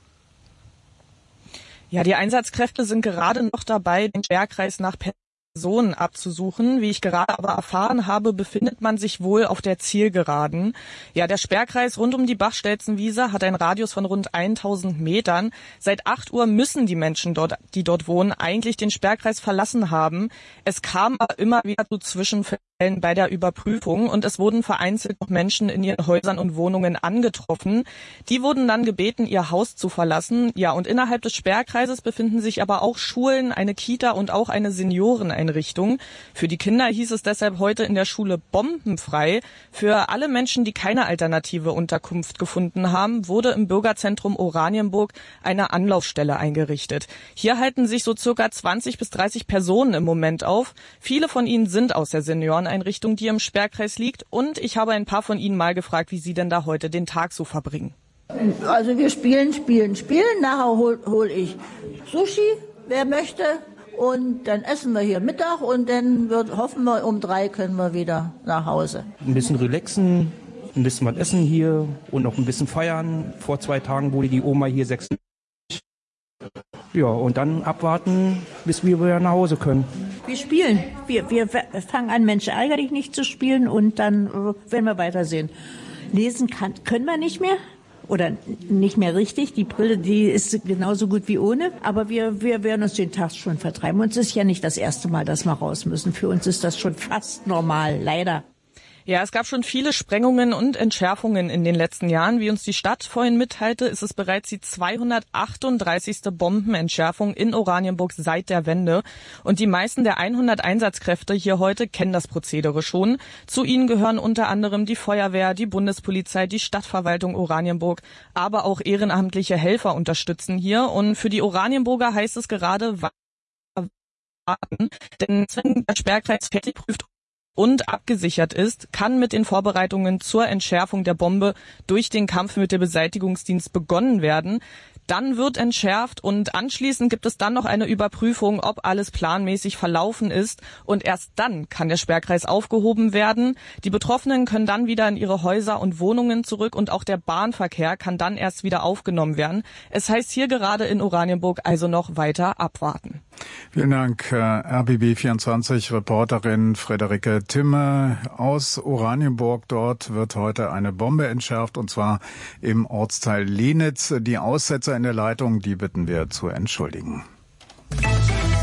Ja, die Einsatzkräfte sind gerade noch dabei, den Sperrkreis nach Personen abzusuchen. Wie ich gerade aber erfahren habe, befindet man sich wohl auf der Zielgeraden. Ja, der Sperrkreis rund um die Bachstelzenwiese hat einen Radius von rund 1000 Metern. Seit 8 Uhr müssen die Menschen die dort wohnen, eigentlich den Sperrkreis verlassen haben. Es kam aber immer wieder zu Zwischenfällen bei der Überprüfung, und es wurden vereinzelt noch Menschen in ihren Häusern und Wohnungen angetroffen. Die wurden dann gebeten, ihr Haus zu verlassen. Ja, und innerhalb des Sperrkreises befinden sich aber auch Schulen, eine Kita und auch eine Senioreneinrichtung. Für die Kinder hieß es deshalb heute in der Schule bombenfrei. Für alle Menschen, die keine alternative Unterkunft gefunden haben, wurde im Bürgerzentrum Oranienburg eine Anlaufstelle eingerichtet. Hier halten sich so circa 20 bis 30 Personen im Moment auf. Viele von ihnen sind aus der Senioreneinrichtung, die im Sperrkreis liegt, und ich habe ein paar von ihnen mal gefragt, wie sie denn da heute den Tag so verbringen. Also wir spielen. Nachher hol ich Sushi, wer möchte, und dann essen wir hier Mittag, und dann hoffen wir, um 3 können wir wieder nach Hause. Ein bisschen relaxen, ein bisschen was essen hier und noch ein bisschen feiern. Vor 2 Tagen wurde die Oma hier 6. Ja, und dann abwarten, bis wir wieder nach Hause können. Wir spielen. Wir fangen an, Mensch, ärger dich nicht zu spielen, und dann werden wir weitersehen. Lesen können wir nicht mehr. Oder nicht mehr richtig. Die Brille, die ist genauso gut wie ohne. Aber wir werden uns den Tag schon vertreiben. Und es ist ja nicht das erste Mal, dass wir raus müssen. Für uns ist das schon fast normal, leider. Ja, es gab schon viele Sprengungen und Entschärfungen in den letzten Jahren. Wie uns die Stadt vorhin mitteilte, ist es bereits die 238. Bombenentschärfung in Oranienburg seit der Wende. Und die meisten der 100 Einsatzkräfte hier heute kennen das Prozedere schon. Zu ihnen gehören unter anderem die Feuerwehr, die Bundespolizei, die Stadtverwaltung Oranienburg, aber auch ehrenamtliche Helfer unterstützen hier. Und für die Oranienburger heißt es gerade warten, denn wenn der Sperrkreis fertig prüft und abgesichert ist, kann mit den Vorbereitungen zur Entschärfung der Bombe durch den Kampfmittelbeseitigungsdienst begonnen werden. Dann wird entschärft, und anschließend gibt es dann noch eine Überprüfung, ob alles planmäßig verlaufen ist, und erst dann kann der Sperrkreis aufgehoben werden. Die Betroffenen können dann wieder in ihre Häuser und Wohnungen zurück, und auch der Bahnverkehr kann dann erst wieder aufgenommen werden. Es heißt hier gerade in Oranienburg also noch weiter abwarten. Vielen Dank, RBB 24 Reporterin Friederike Timme aus Oranienburg. Dort wird heute eine Bombe entschärft, und zwar im Ortsteil Lenitz. Die Aussetzer in der Leitung, die bitten wir zu entschuldigen.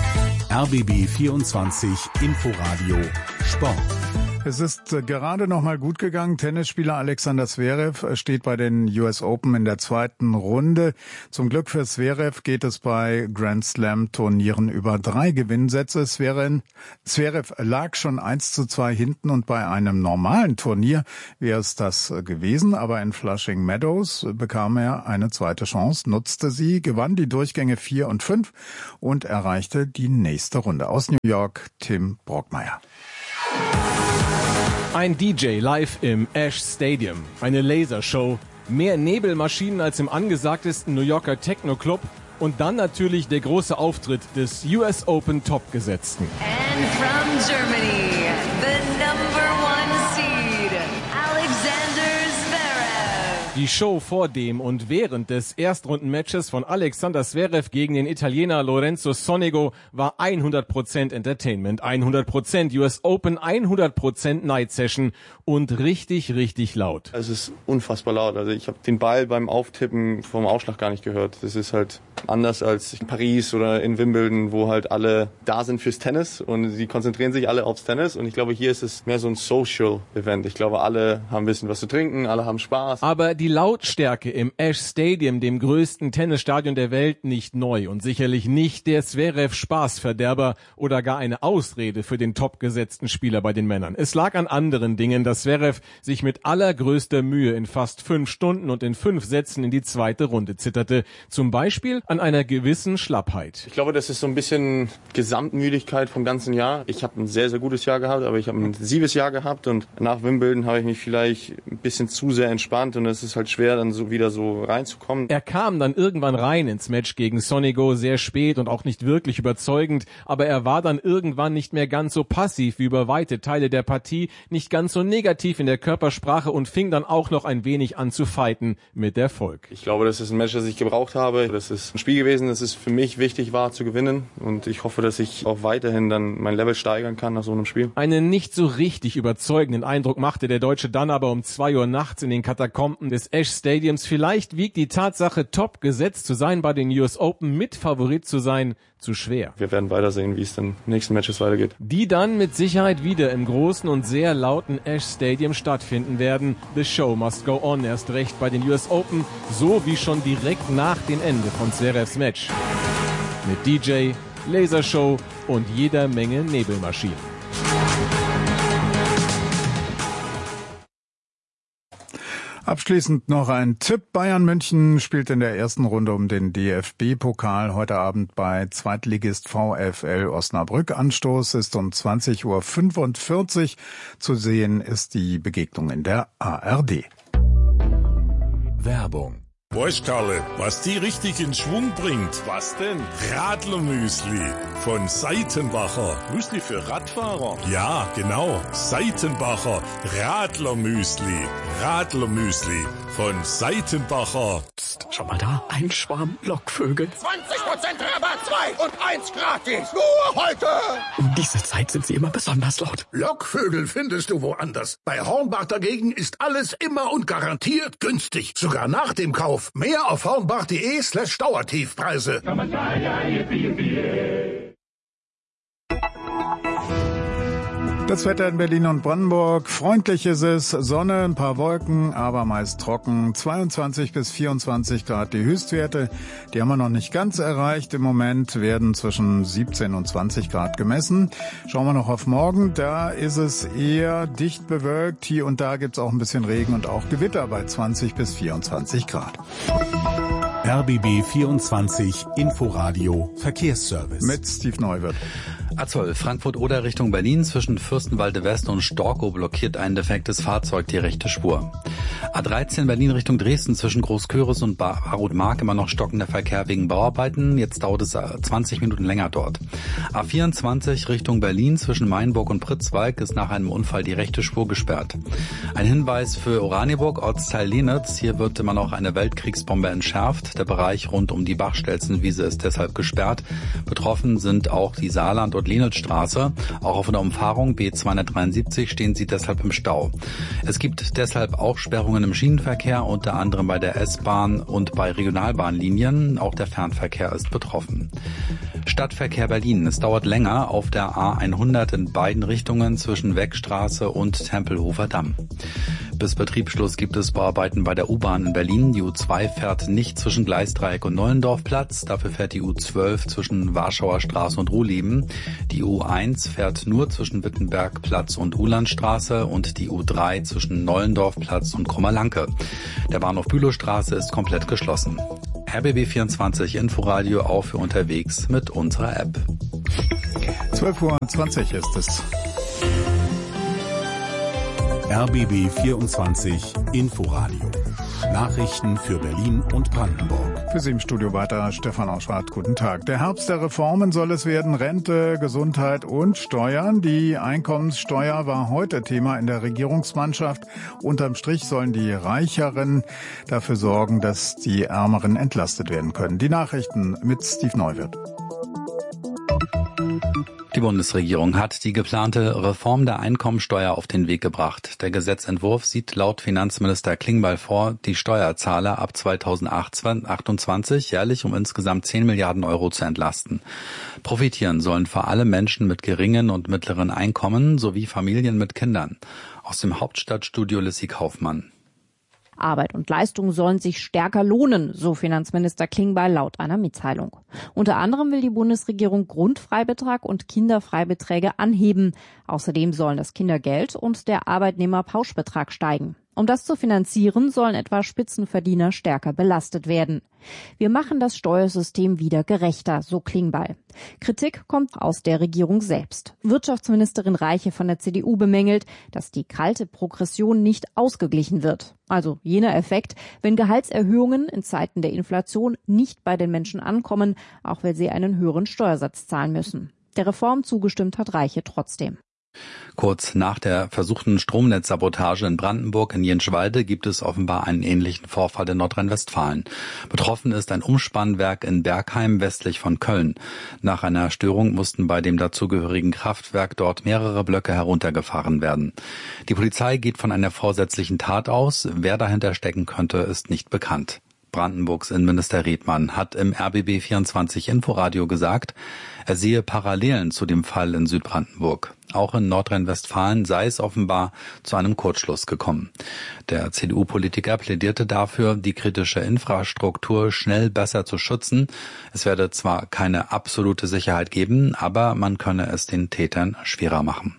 RBB 24 Inforadio Sport. Es ist gerade noch mal gut gegangen. Tennisspieler Alexander Zverev steht bei den US Open in der zweiten Runde. Zum Glück für Zverev geht es bei Grand Slam Turnieren über 3 Gewinnsätze. Zverev lag schon 1:2 hinten und bei einem normalen Turnier wäre es das gewesen. Aber in Flushing Meadows bekam er eine zweite Chance, nutzte sie, gewann die Durchgänge 4 und 5 und erreichte die nächste Runde. Aus New York, Tim Brockmeier. Ein DJ live im Ash Stadium, eine Lasershow, mehr Nebelmaschinen als im angesagtesten New Yorker Techno-Club und dann natürlich der große Auftritt des US Open Topgesetzten. And from Germany, the #1 seed, Alexander Zverev. Die Show vor dem und während des Erstrundenmatches von Alexander Zverev gegen den Italiener Lorenzo Sonego war 100% Entertainment, 100% US Open, 100% Night Session und richtig, richtig laut. Es ist unfassbar laut. Also ich habe den Ball beim Auftippen vom Ausschlag gar nicht gehört. Das ist halt anders als in Paris oder in Wimbledon, wo halt alle da sind fürs Tennis und sie konzentrieren sich alle aufs Tennis. Und ich glaube, hier ist es mehr so ein Social-Event. Ich glaube, alle haben ein bisschen was zu trinken, alle haben Spaß. Aber die Lautstärke im Ash Stadium, dem größten Tennisstadion der Welt, nicht neu und sicherlich nicht der Zverev-Spaßverderber oder gar eine Ausrede für den topgesetzten Spieler bei den Männern. Es lag an anderen Dingen, dass Zverev sich mit allergrößter Mühe in fast 5 Stunden und in 5 Sätzen in die zweite Runde zitterte. Zum Beispiel an einer gewissen Schlappheit. Ich glaube, das ist so ein bisschen Gesamtmüdigkeit vom ganzen Jahr. Ich habe ein sehr, sehr gutes Jahr gehabt, aber ich habe ein intensives Jahr gehabt und nach Wimbledon habe ich mich vielleicht ein bisschen zu sehr entspannt und es ist halt schwer, dann so wieder so reinzukommen. Er kam dann irgendwann rein ins Match gegen Sonego, sehr spät und auch nicht wirklich überzeugend, aber er war dann irgendwann nicht mehr ganz so passiv wie über weite Teile der Partie, nicht ganz so negativ in der Körpersprache und fing dann auch noch ein wenig an zu fighten mit Erfolg. Ich glaube, das ist ein Match, das ich gebraucht habe. Das ist ein Spiel gewesen, das es für mich wichtig war zu gewinnen und ich hoffe, dass ich auch weiterhin dann mein Level steigern kann nach so einem Spiel. Einen nicht so richtig überzeugenden Eindruck machte der Deutsche dann aber um 2 Uhr nachts in den Katakomben des Ash Stadiums. Vielleicht wiegt die Tatsache, top gesetzt zu sein bei den US Open, Mitfavorit zu sein, zu schwer. Wir werden weitersehen, wie es dann in den nächsten Matches weitergeht. Die dann mit Sicherheit wieder im großen und sehr lauten Ash Stadium stattfinden werden. The show must go on, erst recht bei den US Open, so wie schon direkt nach dem Ende von Zverevs Match. Mit DJ, Lasershow und jeder Menge Nebelmaschinen. Abschließend noch ein Tipp. Bayern München spielt in der ersten Runde um den DFB-Pokal heute Abend bei Zweitligist VfL Osnabrück. Anstoß ist um 20:45 Uhr. Zu sehen ist die Begegnung in der ARD. Werbung. Weißt Karle, was die richtig in Schwung bringt? Was denn? Radlermüsli von Seitenbacher. Müsli für Radfahrer? Ja, genau. Seitenbacher Radlermüsli. Radlermüsli von Seitenbacher. Psst, schau mal da. Ein Schwarm Lockvögel. 20% Rabatt, 2 und 1 gratis. Nur heute. Um diese Zeit sind sie immer besonders laut. Lockvögel findest du woanders. Bei Hornbach dagegen ist alles immer und garantiert günstig. Sogar nach dem Kauf. Mehr auf hornbach.de/Dauertiefpreise. Das Wetter in Berlin und Brandenburg. Freundlich ist es, Sonne, ein paar Wolken, aber meist trocken. 22 bis 24 Grad die Höchstwerte. Die haben wir noch nicht ganz erreicht. Im Moment werden zwischen 17 und 20 Grad gemessen. Schauen wir noch auf morgen. Da ist es eher dicht bewölkt. Hier und da gibt's auch ein bisschen Regen und auch Gewitter bei 20 bis 24 Grad. RBB 24 Inforadio Verkehrsservice. Mit Steve Neuwirth. A12 Frankfurt-Oder Richtung Berlin zwischen Fürstenwalde West und Storkow blockiert ein defektes Fahrzeug die rechte Spur. A13 Berlin Richtung Dresden zwischen Großköris und Barut-Mark immer noch stockender Verkehr wegen Bauarbeiten. Jetzt dauert es 20 Minuten länger dort. A24 Richtung Berlin zwischen Mainburg und Pritzwalk ist nach einem Unfall die rechte Spur gesperrt. Ein Hinweis für Oranienburg, Ortsteil Lenitz. Hier wird immer noch eine Weltkriegsbombe entschärft. Der Bereich rund um die Bachstelzenwiese ist deshalb gesperrt. Betroffen sind auch die Saarland- Frankfurt-Lienitz-Straße. Auch auf der Umfahrung B273 stehen sie deshalb im Stau. Es gibt deshalb auch Sperrungen im Schienenverkehr, unter anderem bei der S-Bahn und bei Regionalbahnlinien. Auch der Fernverkehr ist betroffen. Stadtverkehr Berlin. Es dauert länger auf der A100 in beiden Richtungen zwischen Weckstraße und Tempelhofer Damm. Bis Betriebsschluss gibt es Bauarbeiten bei der U-Bahn in Berlin. Die U2 fährt nicht zwischen Gleisdreieck und Nollendorfplatz. Dafür fährt die U12 zwischen Warschauer Straße und Ruhleben. Die U1 fährt nur zwischen Wittenbergplatz und Uhlandstraße und die U3 zwischen Nollendorfplatz und Krummerlanke. Der Bahnhof Bülowstraße ist komplett geschlossen. RBB24 Inforadio auch für unterwegs mit unserer App. 12:20 ist es. RBB 24 Inforadio. Nachrichten für Berlin und Brandenburg. Für Sie im Studio weiter Stefan Auschwart. Guten Tag. Der Herbst der Reformen soll es werden. Rente, Gesundheit und Steuern. Die Einkommenssteuer war heute Thema in der Regierungsmannschaft. Unterm Strich sollen die Reicheren dafür sorgen, dass die Ärmeren entlastet werden können. Die Nachrichten mit Steve Neuwirth. Die Bundesregierung hat die geplante Reform der Einkommensteuer auf den Weg gebracht. Der Gesetzentwurf sieht laut Finanzminister Klingbeil vor, die Steuerzahler ab 2028 jährlich um insgesamt 10 Milliarden Euro zu entlasten. Profitieren sollen vor allem Menschen mit geringen und mittleren Einkommen sowie Familien mit Kindern. Aus dem Hauptstadtstudio Lissy Kaufmann. Arbeit und Leistung sollen sich stärker lohnen, so Finanzminister Klingbeil laut einer Mitteilung. Unter anderem will die Bundesregierung Grundfreibetrag und Kinderfreibeträge anheben. Außerdem sollen das Kindergeld und der Arbeitnehmerpauschbetrag steigen. Um das zu finanzieren, sollen etwa Spitzenverdiener stärker belastet werden. Wir machen das Steuersystem wieder gerechter, so Klingbeil. Kritik kommt aus der Regierung selbst. Wirtschaftsministerin Reiche von der CDU bemängelt, dass die kalte Progression nicht ausgeglichen wird. Also jener Effekt, wenn Gehaltserhöhungen in Zeiten der Inflation nicht bei den Menschen ankommen, auch weil sie einen höheren Steuersatz zahlen müssen. Der Reform zugestimmt hat Reiche trotzdem. Kurz nach der versuchten Stromnetzsabotage in Brandenburg in Jenschwalde gibt es offenbar einen ähnlichen Vorfall in Nordrhein-Westfalen. Betroffen ist ein Umspannwerk in Bergheim westlich von Köln. Nach einer Störung mussten bei dem dazugehörigen Kraftwerk dort mehrere Blöcke heruntergefahren werden. Die Polizei geht von einer vorsätzlichen Tat aus. Wer dahinter stecken könnte, ist nicht bekannt. Brandenburgs Innenminister Redmann hat im RBB24 Inforadio gesagt, er sehe Parallelen zu dem Fall in Südbrandenburg. Auch in Nordrhein-Westfalen sei es offenbar zu einem Kurzschluss gekommen. Der CDU-Politiker plädierte dafür, die kritische Infrastruktur schnell besser zu schützen. Es werde zwar keine absolute Sicherheit geben, aber man könne es den Tätern schwerer machen.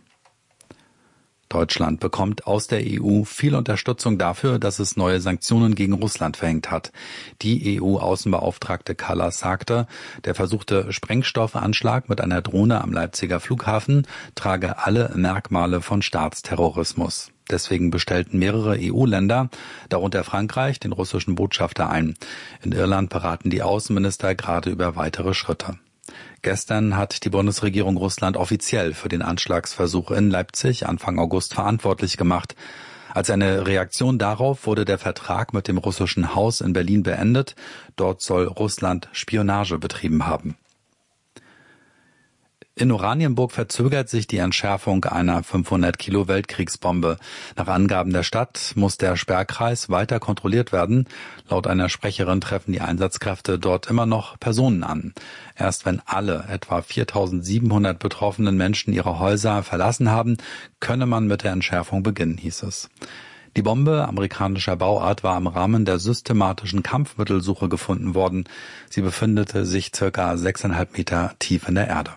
Deutschland bekommt aus der EU viel Unterstützung dafür, dass es neue Sanktionen gegen Russland verhängt hat. Die EU-Außenbeauftragte Kallas sagte, der versuchte Sprengstoffanschlag mit einer Drohne am Leipziger Flughafen trage alle Merkmale von Staatsterrorismus. Deswegen bestellten mehrere EU-Länder, darunter Frankreich, den russischen Botschafter ein. In Irland beraten die Außenminister gerade über weitere Schritte. Gestern hat die Bundesregierung Russland offiziell für den Anschlagsversuch in Leipzig Anfang August verantwortlich gemacht. Als eine Reaktion darauf wurde der Vertrag mit dem russischen Haus in Berlin beendet. Dort soll Russland Spionage betrieben haben. In Oranienburg verzögert sich die Entschärfung einer 500 Kilo Weltkriegsbombe. Nach Angaben der Stadt muss der Sperrkreis weiter kontrolliert werden. Laut einer Sprecherin treffen die Einsatzkräfte dort immer noch Personen an. Erst wenn alle etwa 4.700 betroffenen Menschen ihre Häuser verlassen haben, könne man mit der Entschärfung beginnen, hieß es. Die Bombe amerikanischer Bauart war im Rahmen der systematischen Kampfmittelsuche gefunden worden. Sie befindete sich circa 6,5 Meter tief in der Erde.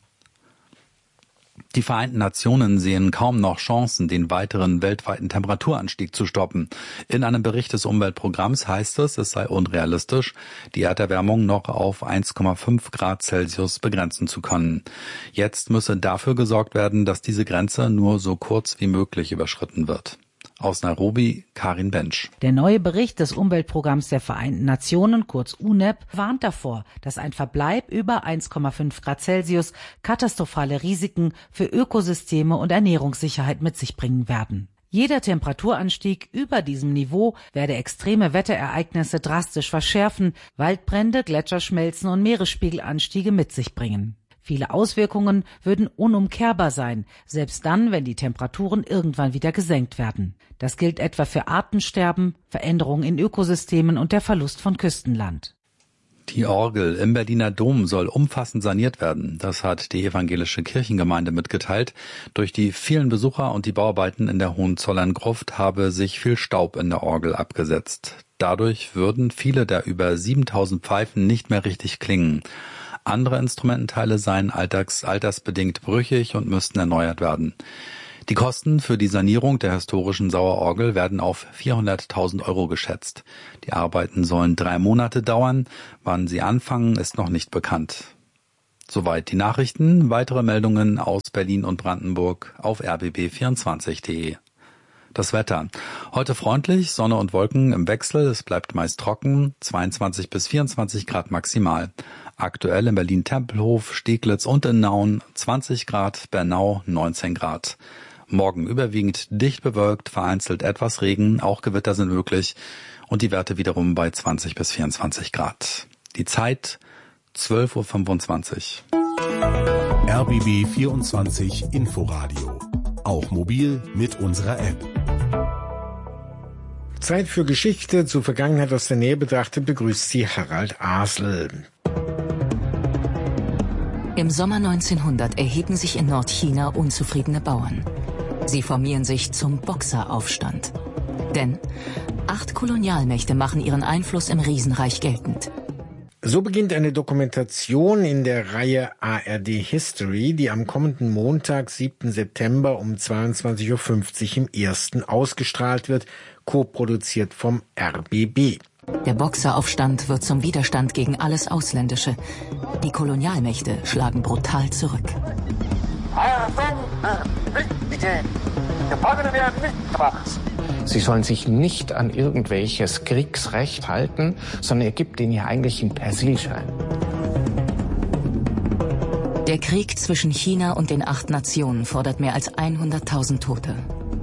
Die Vereinten Nationen sehen kaum noch Chancen, den weiteren weltweiten Temperaturanstieg zu stoppen. In einem Bericht des Umweltprogramms heißt es sei unrealistisch, die Erderwärmung noch auf 1,5 Grad Celsius begrenzen zu können. Jetzt müsse dafür gesorgt werden, dass diese Grenze nur so kurz wie möglich überschritten wird. Aus Nairobi, Karin Bensch. Der neue Bericht des Umweltprogramms der Vereinten Nationen, kurz UNEP, warnt davor, dass ein Verbleib über 1,5 Grad Celsius katastrophale Risiken für Ökosysteme und Ernährungssicherheit mit sich bringen werden. Jeder Temperaturanstieg über diesem Niveau werde extreme Wetterereignisse drastisch verschärfen, Waldbrände, Gletscherschmelzen und Meeresspiegelanstiege mit sich bringen. Viele Auswirkungen würden unumkehrbar sein, selbst dann, wenn die Temperaturen irgendwann wieder gesenkt werden. Das gilt etwa für Artensterben, Veränderungen in Ökosystemen und der Verlust von Küstenland. Die Orgel im Berliner Dom soll umfassend saniert werden. Das hat die evangelische Kirchengemeinde mitgeteilt. Durch die vielen Besucher und die Bauarbeiten in der Hohenzollern-Gruft habe sich viel Staub in der Orgel abgesetzt. Dadurch würden viele der über 7000 Pfeifen nicht mehr richtig klingen. Andere Instrumententeile seien altersbedingt brüchig und müssten erneuert werden. Die Kosten für die Sanierung der historischen Sauerorgel werden auf 400.000 € geschätzt. Die Arbeiten sollen 3 Monate dauern. Wann sie anfangen, ist noch nicht bekannt. Soweit die Nachrichten. Weitere Meldungen aus Berlin und Brandenburg auf rbb24.de. Das Wetter. Heute freundlich, Sonne und Wolken im Wechsel. Es bleibt meist trocken, 22 bis 24 Grad maximal. Aktuell in Berlin-Tempelhof, Steglitz und in Nauen 20 Grad, Bernau 19 Grad. Morgen überwiegend dicht bewölkt, vereinzelt etwas Regen, auch Gewitter sind möglich und die Werte wiederum bei 20 bis 24 Grad. Die Zeit 12:25 Uhr. RBB 24 Inforadio. Auch mobil mit unserer App. Zeit für Geschichte, zur Vergangenheit aus der Nähe betrachtet, begrüßt sie Harald Asel. Im Sommer 1900 erheben sich in Nordchina unzufriedene Bauern. Sie formieren sich zum Boxeraufstand. Denn 8 Kolonialmächte machen ihren Einfluss im Riesenreich geltend. So beginnt eine Dokumentation in der Reihe ARD History, die am kommenden Montag, 7. September um 22:50 Uhr im Ersten ausgestrahlt wird, co-produziert vom RBB. Der Boxeraufstand wird zum Widerstand gegen alles Ausländische. Die Kolonialmächte schlagen brutal zurück. Sie sollen sich nicht an irgendwelches Kriegsrecht halten, sondern er gibt ihnen ja eigentlich einen Persilschein. Der Krieg zwischen China und den 8 Nationen fordert mehr als 100.000 Tote.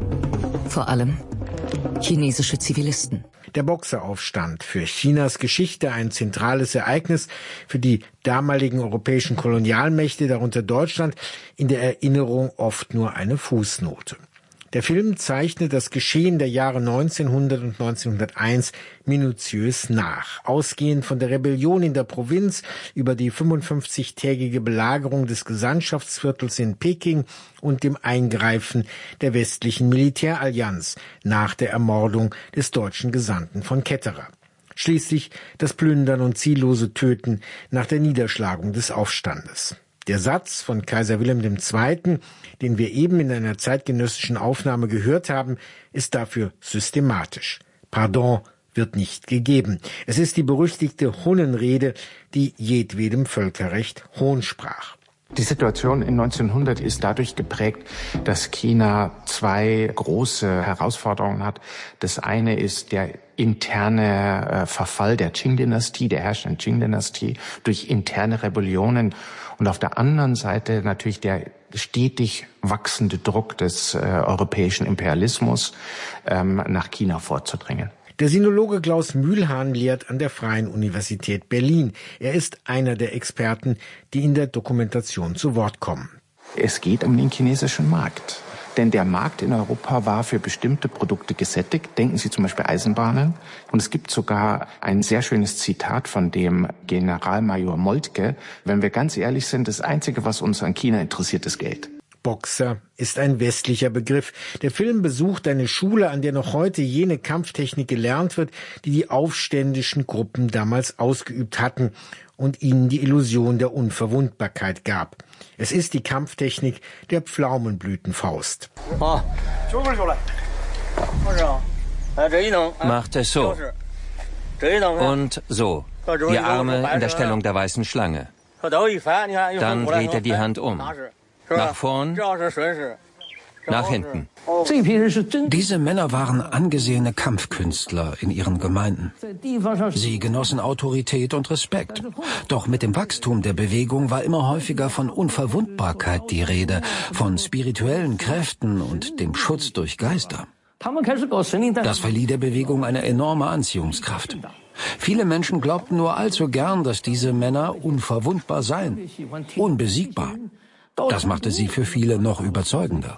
Vor allem chinesische Zivilisten. Der Boxeraufstand, für Chinas Geschichte ein zentrales Ereignis, für die damaligen europäischen Kolonialmächte, darunter Deutschland, in der Erinnerung oft nur eine Fußnote. Der Film zeichnet das Geschehen der Jahre 1900 und 1901 minutiös nach. Ausgehend von der Rebellion in der Provinz über die 55-tägige Belagerung des Gesandtschaftsviertels in Peking und dem Eingreifen der westlichen Militärallianz nach der Ermordung des deutschen Gesandten von Ketterer. Schließlich das Plündern und ziellose Töten nach der Niederschlagung des Aufstandes. Der Satz von Kaiser Wilhelm II., den wir eben in einer zeitgenössischen Aufnahme gehört haben, ist dafür systematisch. Pardon wird nicht gegeben. Es ist die berüchtigte Hunnenrede, die jedwedem Völkerrecht Hohn sprach. Die Situation in 1900 ist dadurch geprägt, dass China 2 große Herausforderungen hat. Das eine ist der interne Verfall der Qing-Dynastie, der herrschenden Qing-Dynastie durch interne Rebellionen. Und auf der anderen Seite natürlich der stetig wachsende Druck des europäischen Imperialismus, nach China vorzudringen. Der Sinologe Klaus Mühlhahn lehrt an der Freien Universität Berlin. Er ist einer der Experten, die in der Dokumentation zu Wort kommen. Es geht um den chinesischen Markt. Denn der Markt in Europa war für bestimmte Produkte gesättigt. Denken Sie zum Beispiel Eisenbahnen. Und es gibt sogar ein sehr schönes Zitat von dem Generalmajor Moltke. Wenn wir ganz ehrlich sind, das Einzige, was uns an China interessiert, ist Geld. Boxer ist ein westlicher Begriff. Der Film besucht eine Schule, an der noch heute jene Kampftechnik gelernt wird, die die aufständischen Gruppen damals ausgeübt hatten und ihnen die Illusion der Unverwundbarkeit gab. Es ist die Kampftechnik der Pflaumenblütenfaust. Macht es so. Und so. Die Arme in der Stellung der weißen Schlange. Dann dreht er die Hand um. Nach vorn, nach hinten. Diese Männer waren angesehene Kampfkünstler in ihren Gemeinden. Sie genossen Autorität und Respekt. Doch mit dem Wachstum der Bewegung war immer häufiger von Unverwundbarkeit die Rede, von spirituellen Kräften und dem Schutz durch Geister. Das verlieh der Bewegung eine enorme Anziehungskraft. Viele Menschen glaubten nur allzu gern, dass diese Männer unverwundbar seien, unbesiegbar. Das machte sie für viele noch überzeugender.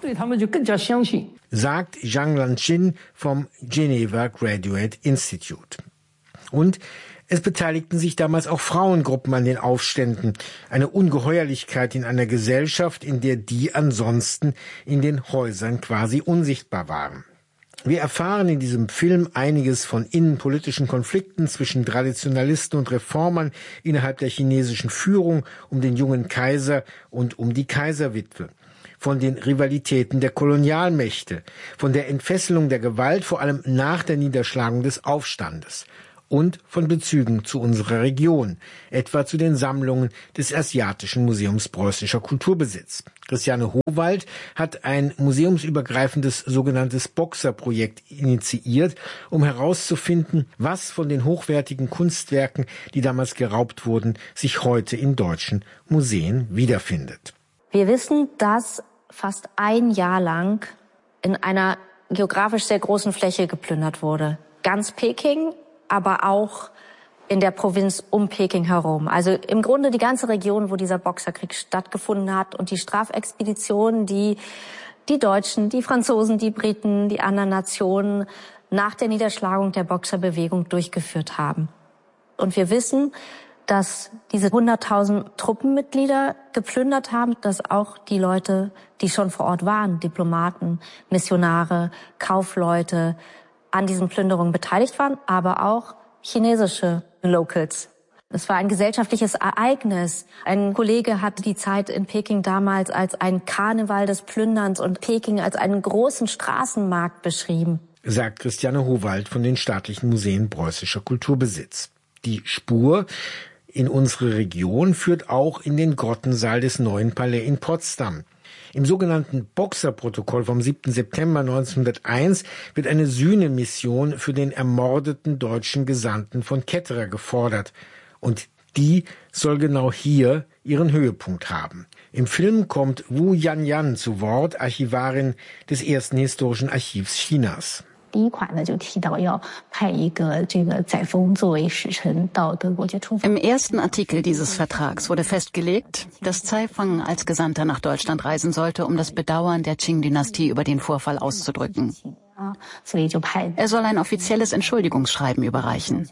Sagt Zhang Lanxin vom Geneva Graduate Institute. Und es beteiligten sich damals auch Frauengruppen an den Aufständen. Eine Ungeheuerlichkeit in einer Gesellschaft, in der die ansonsten in den Häusern quasi unsichtbar waren. Wir erfahren in diesem Film einiges von innenpolitischen Konflikten zwischen Traditionalisten und Reformern innerhalb der chinesischen Führung um den jungen Kaiser und um die Kaiserwitwe. Von den Rivalitäten der Kolonialmächte, von der Entfesselung der Gewalt, vor allem nach der Niederschlagung des Aufstandes. Und von Bezügen zu unserer Region, etwa zu den Sammlungen des Asiatischen Museums Preußischer Kulturbesitz. Christiane Howald hat ein museumsübergreifendes sogenanntes Boxer-Projekt initiiert, um herauszufinden, was von den hochwertigen Kunstwerken, die damals geraubt wurden, sich heute in deutschen Museen wiederfindet. Wir wissen, dass fast ein Jahr lang in einer geografisch sehr großen Fläche geplündert wurde. Ganz Peking, aber auch in der Provinz um Peking herum. Also im Grunde die ganze Region, wo dieser Boxerkrieg stattgefunden hat und die Strafexpeditionen, die Deutschen, die Franzosen, die Briten, die anderen Nationen nach der Niederschlagung der Boxerbewegung durchgeführt haben. Und wir wissen, dass diese 100.000 Truppenmitglieder geplündert haben, dass auch die Leute, die schon vor Ort waren, Diplomaten, Missionare, Kaufleute, an diesen Plünderungen beteiligt waren, aber auch chinesische Locals. Es war ein gesellschaftliches Ereignis. Ein Kollege hat die Zeit in Peking damals als ein Karneval des Plünderns und Peking als einen großen Straßenmarkt beschrieben. Sagt Christiane Howald von den Staatlichen Museen Preußischer Kulturbesitz. Die Spur in unsere Region führt auch in den Grottensaal des Neuen Palais in Potsdam. Im sogenannten Boxer-Protokoll vom 7. September 1901 wird eine Sühnemission für den ermordeten deutschen Gesandten von Ketterer gefordert. Und die soll genau hier ihren Höhepunkt haben. Im Film kommt Wu Yanyan zu Wort, Archivarin des ersten historischen Archivs Chinas. Im ersten Artikel dieses Vertrags wurde festgelegt, dass Tsai Fang als Gesandter nach Deutschland reisen sollte, um das Bedauern der Qing-Dynastie über den Vorfall auszudrücken. Er soll ein offizielles Entschuldigungsschreiben überreichen.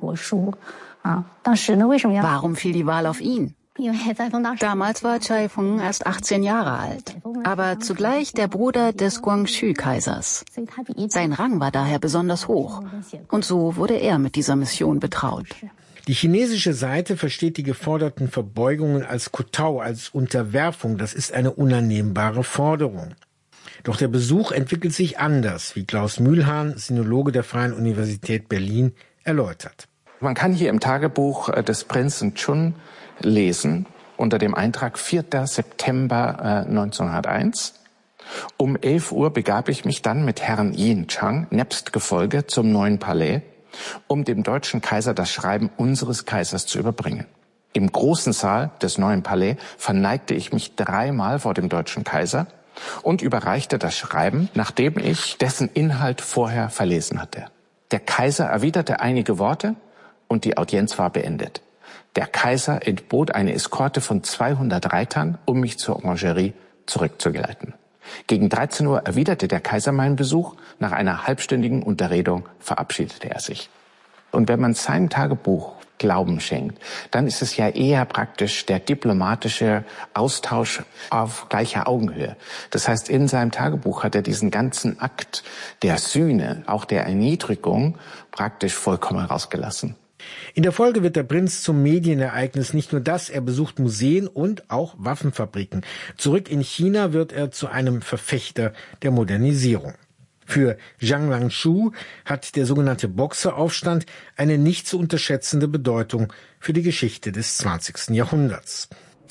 Warum fiel die Wahl auf ihn? Damals war Tsai Fang erst 18 Jahre alt, aber zugleich der Bruder des Guangxu-Kaisers. Sein Rang war daher besonders hoch und so wurde er mit dieser Mission betraut. Die chinesische Seite versteht die geforderten Verbeugungen als Kotau, als Unterwerfung. Das ist eine unannehmbare Forderung. Doch der Besuch entwickelt sich anders, wie Klaus Mühlhahn, Sinologe der Freien Universität Berlin, erläutert. Man kann hier im Tagebuch des Prinzen Chun lesen, unter dem Eintrag 4. September 1901. Um 11 Uhr begab ich mich dann mit Herrn Yin Chang nebst Gefolge zum Neuen Palais, um dem deutschen Kaiser das Schreiben unseres Kaisers zu überbringen. Im großen Saal des Neuen Palais verneigte ich mich 3-mal vor dem deutschen Kaiser und überreichte das Schreiben, nachdem ich dessen Inhalt vorher verlesen hatte. Der Kaiser erwiderte einige Worte und die Audienz war beendet. Der Kaiser entbot eine Eskorte von 200 Reitern, um mich zur Orangerie zurückzugeleiten. Gegen 13 Uhr erwiderte der Kaiser meinen Besuch. Nach einer halbstündigen Unterredung verabschiedete er sich. Und wenn man seinem Tagebuch Glauben schenkt, dann ist es ja eher praktisch der diplomatische Austausch auf gleicher Augenhöhe. Das heißt, in seinem Tagebuch hat er diesen ganzen Akt der Sühne, auch der Erniedrigung, praktisch vollkommen rausgelassen. In der Folge wird der Prinz zum Medienereignis. Nicht nur das, er besucht Museen und auch Waffenfabriken. Zurück in China wird er zu einem Verfechter der Modernisierung. Für Zhang Lanxu hat der sogenannte Boxeraufstand eine nicht zu unterschätzende Bedeutung für die Geschichte des 20. Jahrhunderts.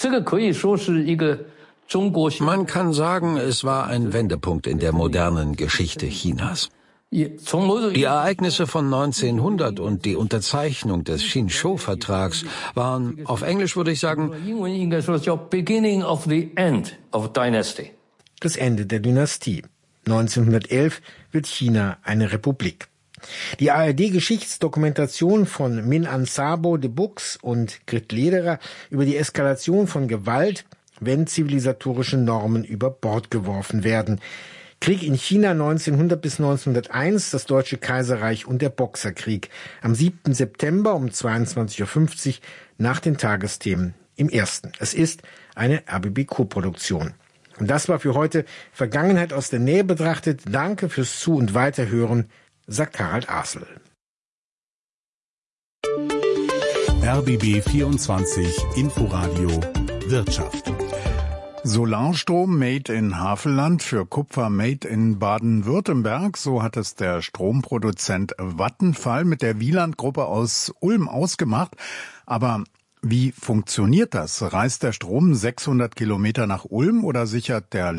Man kann sagen, es war ein Wendepunkt in der modernen Geschichte Chinas. Die Ereignisse von 1900 und die Unterzeichnung des Xinshou-Vertrags waren, auf Englisch würde ich sagen, das Ende der Dynastie. 1911 wird China eine Republik. Die ARD-Geschichtsdokumentation von Min-Aung Sabo de Buchs und Grit Lederer über die Eskalation von Gewalt, wenn zivilisatorische Normen über Bord geworfen werden. Krieg in China 1900 bis 1901, das Deutsche Kaiserreich und der Boxerkrieg. Am 7. September um 22.50 Uhr nach den Tagesthemen im Ersten. Es ist eine RBB-Co-Produktion. Und das war für heute Vergangenheit aus der Nähe betrachtet. Danke fürs Zu- und Weiterhören, sagt Harald Asel. RBB 24 Inforadio Wirtschaft. Solarstrom made in Havelland für Kupfer made in Baden-Württemberg, so hat es der Stromproduzent Vattenfall mit der Wieland-Gruppe aus Ulm ausgemacht. Aber wie funktioniert das? Reist der Strom 600 Kilometer nach Ulm oder sichert der